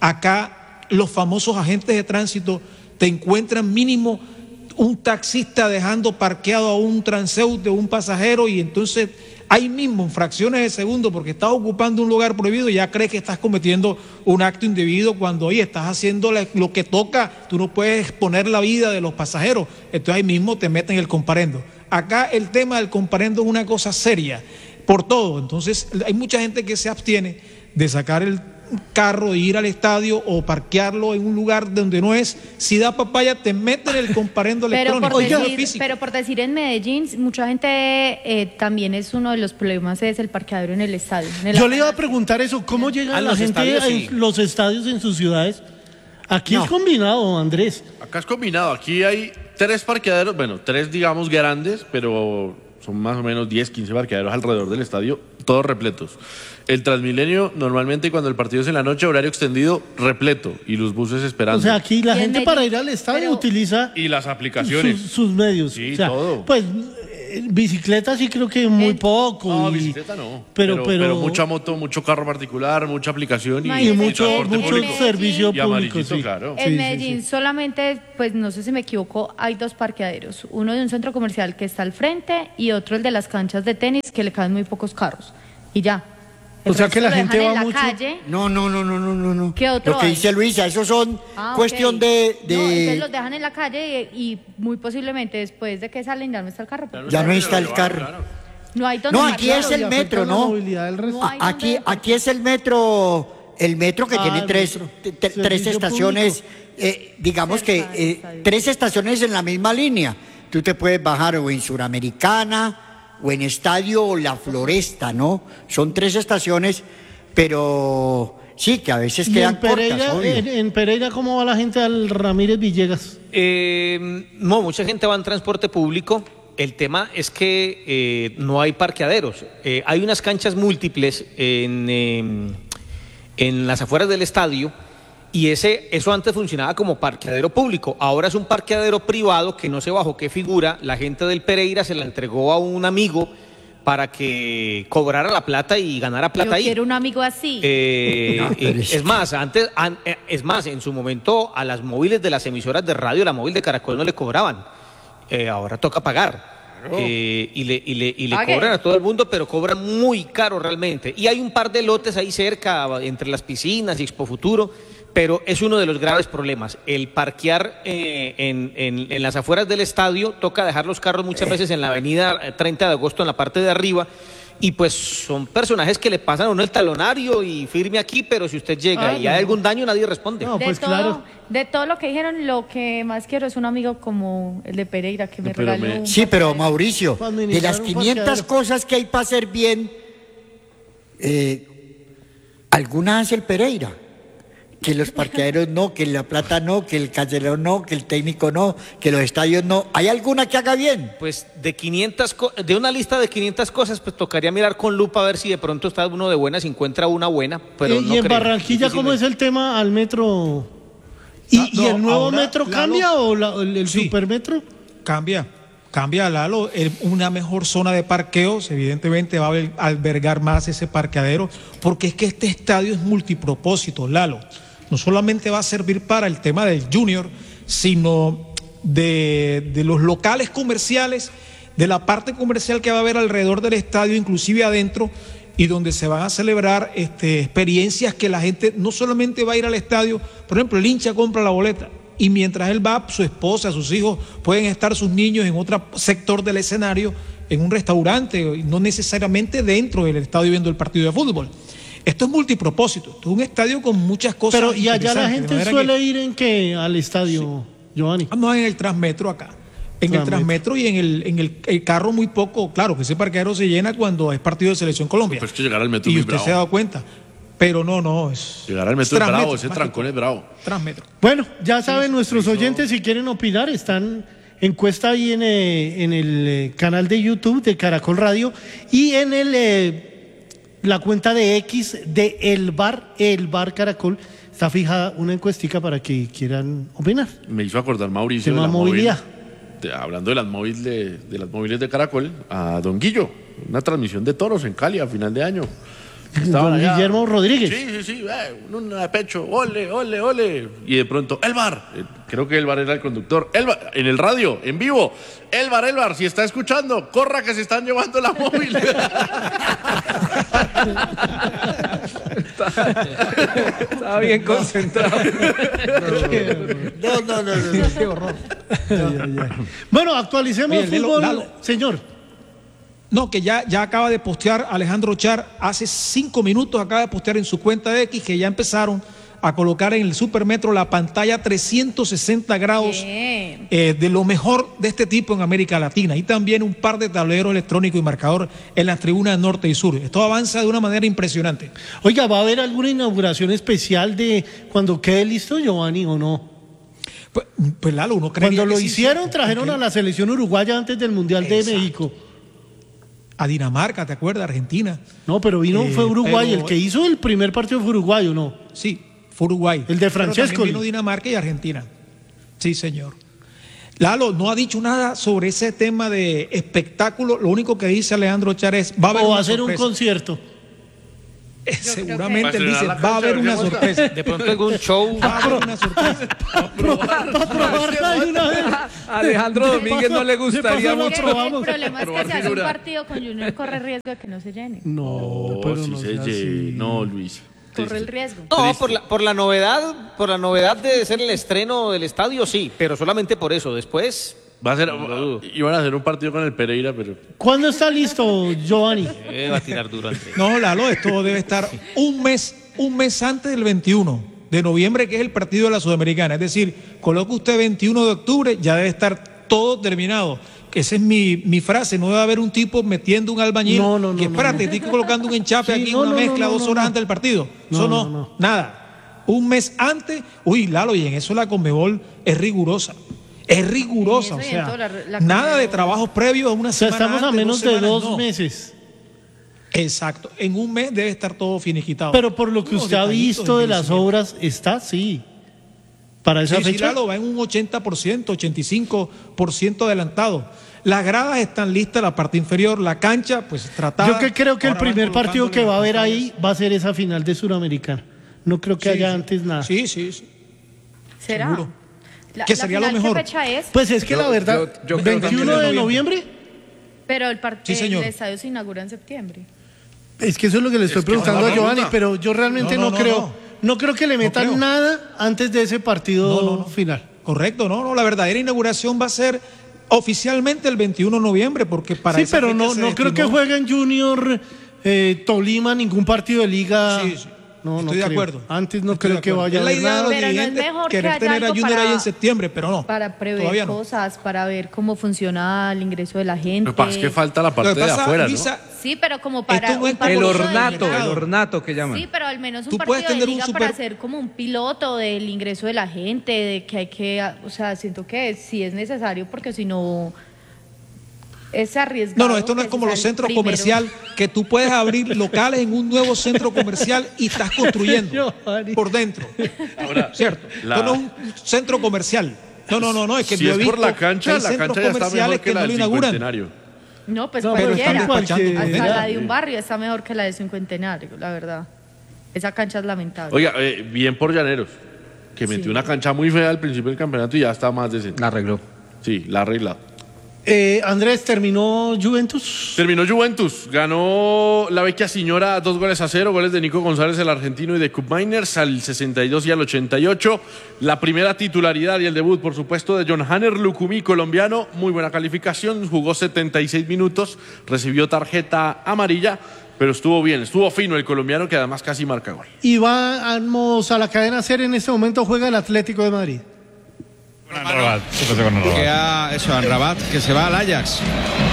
Acá los famosos agentes de tránsito te encuentran mínimo un taxista dejando parqueado a un transeúnte, un pasajero, y entonces ahí mismo, en fracciones de segundo, porque estás ocupando un lugar prohibido, ya crees que estás cometiendo un acto indebido cuando hoy estás haciendo lo que toca, tú no puedes exponer la vida de los pasajeros, entonces ahí mismo te meten el comparendo. Acá el tema del comparendo es una cosa seria, por todo, entonces hay mucha gente que se abstiene de sacar el carro, de ir al estadio o parquearlo en un lugar donde no es. Si da papaya, te meten el comparendo Pero electrónico. por, Oiga, decir, físico. pero por decir en Medellín, mucha gente eh, también es uno de los problemas es el parqueadero en el estadio. en el Yo le iba a Atanasio. preguntar eso, ¿cómo llega Ah, la los gente estadios, a sí. los estadios en sus ciudades? Aquí No. es combinado, Andrés. Acá es combinado. Aquí hay tres parqueaderos, bueno, tres digamos grandes, pero son más o menos diez, quince parqueaderos alrededor del estadio, todos repletos. El Transmilenio, normalmente cuando el partido es en la noche, horario extendido, repleto, y los buses esperando. O sea, aquí la Y en gente Medellín, para ir al estadio pero- utiliza y las aplicaciones. sus, sus medios. Sí, o sea, todo. Pues eh, bicicleta sí creo que muy El- poco. No, y- bicicleta no. Pero, Pero, pero, pero mucha moto, mucho carro particular, mucha aplicación y, y Imagínese mucho, que transporte en mucho público. servicio Y público. amarillito, Sí. claro. En Sí, sí, Medellín sí. solamente, pues no sé si me equivoco, hay dos parqueaderos. Uno de un centro comercial que está al frente y otro el de las canchas de tenis que le caben muy pocos carros. Y ya. El O sea resto que la lo gente dejan va en la mucho- calle. No, no, no, no, no, no, no. ¿Qué otro Lo que hay? dice Luisa, esos son Ah, cuestión ok. de, de- No, entonces los dejan en la calle y, y muy posiblemente después de que salen ya no está el carro. porque ya no está el Claro, carro. claro. No hay donde No, aquí parquear. es el Y afecta metro, la ¿no? movilidad del resto. No hay A- Aquí, dónde- aquí es el metro, el metro que Ah, tiene el tres, metro. te- te- Servicio tres estaciones, eh, digamos que Cerca del eh, estadio. tres estaciones en la misma línea. Tú te puedes bajar o en Suramericana o en Estadio o La Floresta, ¿no? Son tres estaciones, pero sí, que a veces Y quedan en Pereira, cortas, obvio. en, en Pereira, ¿cómo va la gente al Ramírez Villegas? Eh, no, mucha gente va en transporte público. El tema es que eh, no hay parqueaderos. Eh, hay unas canchas múltiples en, eh, en las afueras del estadio y ese, eso antes funcionaba como parqueadero público. Ahora es un parqueadero privado que no sé bajo qué figura. La gente del Pereira se la entregó a un amigo para que cobrara la plata y ganara plata Yo ahí. quiero un amigo así. Eh, No, pero eh, es- es más, antes, an- eh, es más, en su momento a las móviles de las emisoras de radio, la móvil de Caracol no le cobraban. Eh, ahora toca pagar. Eh, y le, y le, y le Pague. cobran a todo el mundo, pero cobran muy caro realmente. Y hay un par de lotes ahí cerca, entre las piscinas y Expo Futuro, pero es uno de los graves problemas. El parquear eh, en, en, en las afueras del estadio, toca dejar los carros muchas veces en la avenida eh, treinta de agosto, en la parte de arriba, y pues son personajes que le pasan a uno el talonario y firme aquí, pero si usted llega Ah, y no. hay algún daño, nadie responde. No, de, pues todo, claro. de todo lo que dijeron, lo que más quiero es un amigo como el de Pereira, que me Pero regaló me- un Sí, pero parqueadero. Mauricio, Cuando de iniciaron las un quinientas parqueadero. cosas que hay para hacer bien, eh, algunas hace el Pereira. Que los parqueaderos no, que la plata no, que el cancelero no, que el técnico no, que los estadios no. ¿Hay alguna que haga bien? Pues de quinientas co- de una lista de quinientas cosas, pues tocaría mirar con lupa a ver si de pronto está uno de buenas y encuentra una buena, pero Eh, no y en creo. Barranquilla, ¿cómo es Difícilmente. el tema al metro? ¿Y, Ah, y no, el nuevo ahora, metro Lalo- cambia o la- el, el Sí. supermetro? Cambia, cambia, Lalo. El- una mejor zona de parqueos, evidentemente va a haber- albergar más ese parqueadero, porque es que este estadio es multipropósito, Lalo. No solamente va a servir para el tema del Junior, sino de, de los locales comerciales, de la parte comercial que va a haber alrededor del estadio, inclusive adentro, y donde se van a celebrar este, experiencias que la gente no solamente va a ir al estadio, por ejemplo, el hincha compra la boleta, y mientras él va, su esposa, sus hijos, pueden estar sus niños en otro sector del escenario, en un restaurante, y no necesariamente dentro del estadio viendo el partido de fútbol. Esto es multipropósito, esto es un estadio con muchas cosas. Pero y allá la interesantes, de gente manera suele que- ir en qué al estadio, Giovanni. Ah, no, en el Transmetro acá. En el Transmetro. Transmetro y en el, en el, el carro muy poco, claro, que ese parqueadero se llena cuando es partido de Selección Colombia. Pues que llegar al metro y es muy usted bravo. se ha dado cuenta. Pero no, no, es... Llegar al metro es Transmetro, bravo, ese más que trancón es bravo. Transmetro. Bueno, ya saben nuestros oyentes, si quieren opinar, están encuesta ahí en, eh, en el eh, canal de YouTube de Caracol Radio y en el eh, la cuenta de X de El Bar, El Bar Caracol, está fijada una encuestica para que quieran opinar. Me hizo acordar Mauricio Tema de la movilidad. móvil, de- hablando de las móviles de, de las móviles de Caracol, a Don Guillo, una transmisión de toros en Cali a final de año. Don Guillermo Rodríguez. Sí, sí, sí, eh, un de pecho, ole, ole, ole. Y de pronto, Elbar, eh, creo que Elbar era el conductor, Elbar, en el radio, en vivo, Elbar, Elbar, si está escuchando, corra que se están llevando la móvil. Estaba bien concentrado. No, no, no, no. no. Qué horror. Bueno, actualicemos Oye, Lelo, fútbol, Lalo. señor. No, que ya, ya acaba de postear Alejandro Char, hace cinco minutos acaba de postear en su cuenta de X que ya empezaron a colocar en el Supermetro la pantalla trescientos sesenta grados Bien. eh, de lo mejor de este tipo en América Latina y también un par de tableros electrónicos y marcador en las tribunas norte y sur. Esto avanza de una manera impresionante. Oiga, ¿va a haber alguna inauguración especial de cuando quede listo, Giovanni, o no? Pues, pues Lalo, uno creería Cuando lo que sí, hicieron, sí, trajeron porque a la selección uruguaya antes del Mundial de Exacto. México. a Dinamarca, ¿te acuerdas? Argentina. No, pero vino, Eh, fue Uruguay. pero- El que hizo el primer partido fue Uruguay, ¿o no? Sí, fue Uruguay. El de Pero Francesco. también vino Dinamarca y Argentina. Sí, señor. Lalo no ha dicho nada sobre ese tema de espectáculo. Lo único que dice Alejandro Chárez, va a haber O va una a hacer un sorpresa. concierto. Eh, Seguramente él Va a dice, estrenar la va a haber cancha, una ¿cómo está? sorpresa. De pronto algún show. Va a haber una sorpresa. Para probarla de una vez. Alejandro De Domínguez paso- no le de gustaría paso la mucho. probamos. El problema es Probar que si hace un figura. partido con Junior corre riesgo de que no se llene. No, pero si no se sea lle- así. No, Luis. Corre el riesgo. No, por la, por la novedad, por la novedad de ser el estreno del estadio, sí, pero solamente por eso. Después, Va a ser, No lo dudo. iban a hacer un partido con el Pereira, pero ¿Cuándo está listo, Giovanni? eh, va a tirar duro antes. No, Lalo, esto debe estar un mes, un mes antes del veintiuno de noviembre, que es el partido de la Sudamericana. Es decir, coloque usted veintiuno de octubre, ya debe estar todo terminado. Esa es mi, mi frase, no debe haber un tipo metiendo un albañil. No, no, no, que no, espérate, no. estoy colocando un enchape Sí, aquí, no, una no, no, mezcla no, dos no, horas no. antes del partido. No, Eso no, no, no. nada. Un mes antes, uy, Lalo, y en eso la Conmebol es rigurosa. Es rigurosa, En o eso y en sea, todo, la- la nada de Conmebol. trabajos previos a una O sea, semana estamos a antes, menos de semanas, dos no. meses. Exacto, en un mes debe estar todo finiquitado. Pero por lo que Unos usted ha detallitos visto de las envejecimiento. obras, está sí. Para esa Sí, sí, fecha. Lalo, va en un ochenta por ciento, ochenta y cinco por ciento adelantado. Las gradas están listas, la parte inferior, la cancha, pues tratada. Yo que creo que el Ahora van primer partido que colocándole va a haber las ahí va a ser esa final de Suramericana. No creo que Sí, haya sí. antes nada. Sí, sí, sí. ¿Será? Seguro. La- Que la sería lo final, mejor. ¿qué fecha es? Pues es que Yo- la verdad, yo- yo creo que veintiuno de de noviembre, Pero el, par- Sí, el señor. estadio se inaugura en septiembre. es que eso es lo que le estoy que preguntando esa es a la Giovanni, pregunta. pero yo realmente No, no, no, no, creo, no. no. creo que le metan creo. nada antes de ese partido No, no, no. final. Correcto, no, no, la verdadera inauguración va a ser oficialmente el veintiuno de noviembre, porque para Sí, esa pero fecha no, se no creo que destinó- jueguen Junior, eh, Tolima, ningún partido de liga. Sí, sí. No, no Estoy de creo. acuerdo. Antes no Estoy creo de que acuerdo. vaya a Es la haber idea de nada. los Pero no es dirigentes mejor que querer haya tener a algo Junior para- ahí en septiembre, pero no. Para prever todavía no. cosas, para ver cómo funciona el ingreso de la gente. Lo que pasa es que falta la parte Lo que de pasa, afuera, Luisa, Sí, pero como para Esto no es un como El partido los de ornato, liga. el ornato que llaman. Sí, pero al menos un Tú partido puedes de tener un liga super- para hacer como un piloto del ingreso de la gente, de que hay que, o sea, siento que sí es necesario porque si no es arriesgado. No, no, esto no es que como se los sale centros primero. comerciales, que tú puedes abrir locales en un nuevo centro comercial y estás construyendo Giovanni. por dentro. Ahora, ¿Cierto? la- Esto no es un centro comercial. No, no, no, no, es que si yo he es visto por la cancha, que hay la centros cancha ya está comerciales mejor que que la no lo del inauguran. Cincuentenario. No, pues No, pero cualquiera. están despachando. Hasta Mira. la de un barrio está mejor que la de Cincuentenario, la verdad. Esa cancha es lamentable. Oiga, eh, bien por Llaneros, que metió Sí. una cancha muy fea al principio del campeonato y ya está más decente. La arregló. Sí, la arregla. Eh, Andrés, ¿terminó Juventus? Terminó Juventus, ganó la vecchia señora dos goles a cero, goles de Nico González, el argentino, y de Cup Miners al sesenta y dos y al ochenta y ocho. La primera titularidad y el debut, por supuesto, de John Hanner Lucumí, colombiano, muy buena calificación, jugó setenta y seis minutos, recibió tarjeta amarilla, pero estuvo bien, estuvo fino el colombiano, que además casi marca gol. Y vamos a la cadena SER, en este momento juega el Atlético de Madrid. Rabat, ¿qué pasa con Que Rabat? ha, eso, a Rabat, que se va al Ajax.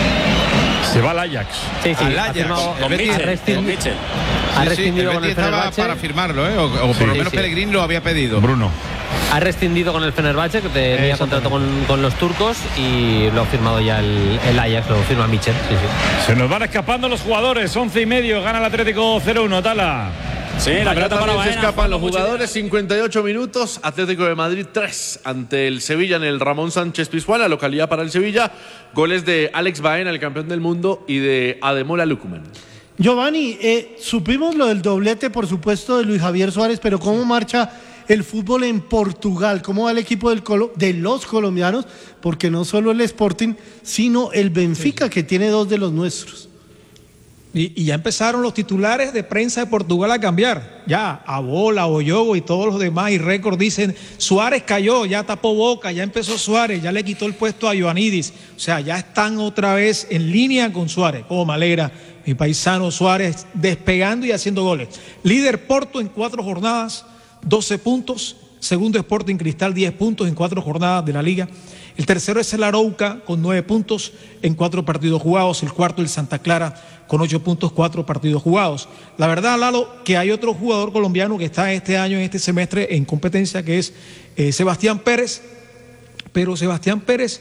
Se va al Ajax. Sí, sí, Al ha Ajax. firmado- El Con Betis- ha Mitchell, rescindido- con Mitchell. ha Sí, sí, rescindido el con el Betis estaba Fenerbahce. para firmarlo, ¿eh? O, o por Sí, lo menos sí. Pellegrini lo había pedido. Bruno. Ha rescindido con el Fenerbahce, que tenía Eso contrato con, con los turcos, y lo ha firmado ya el, el Ajax, lo firma Mitchell. Sí, sí. Se nos van escapando los jugadores. Once y medio. Gana el Atlético cero uno. Tala. Sí, la Acá pelota para también se Baena. escapan los jugando jugadores, cincuenta y ocho minutos, Atlético de Madrid tres ante el Sevilla en el Ramón Sánchez Pizjuán, localidad para el Sevilla, goles de Alex Baena, el campeón del mundo, y de Ademola Lucumán. Giovanni, eh, supimos lo del doblete, por supuesto, de Luis Javier Suárez, pero ¿cómo marcha el fútbol en Portugal? ¿Cómo va el equipo del Colo- de los colombianos? Porque no solo el Sporting, sino el Benfica, que tiene dos de los nuestros. Y, y ya empezaron los titulares de prensa de Portugal a cambiar. Ya, Abola, Oyogo y todos los demás, y récord dicen, Suárez cayó, ya tapó boca, ya empezó Suárez, ya le quitó el puesto a Ioannidis. O sea, ya están otra vez en línea con Suárez. Como me alegra, mi paisano Suárez despegando y haciendo goles. Líder Porto en cuatro jornadas, doce puntos. Segundo Sporting Cristal, diez puntos en cuatro jornadas de la liga. El tercero es el Arauca con nueve puntos en cuatro partidos jugados. El cuarto el Santa Clara con ocho puntos, cuatro partidos jugados. La verdad, Lalo, que hay otro jugador colombiano que está este año, en este semestre, en competencia, que es eh, Sebastián Pérez. Pero Sebastián Pérez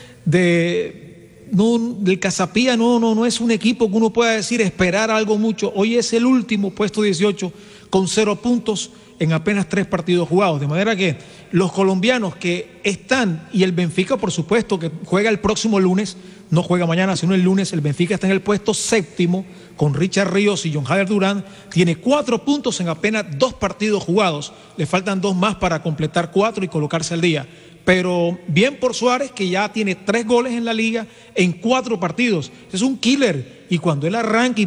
de, no, del Casapía no, no, no es un equipo que uno pueda decir esperar algo mucho. Hoy es el último, puesto dieciocho, con cero puntos en apenas tres partidos jugados. De manera que los colombianos que están, y el Benfica, por supuesto, que juega el próximo lunes, no juega mañana, sino el lunes, el Benfica está en el puesto séptimo con Richard Ríos y John Jader Durán, tiene cuatro puntos en apenas dos partidos jugados. Le faltan dos más para completar cuatro y colocarse al día. Pero bien por Suárez, que ya tiene tres goles en la liga en cuatro partidos. Es un killer. Y cuando él arranca y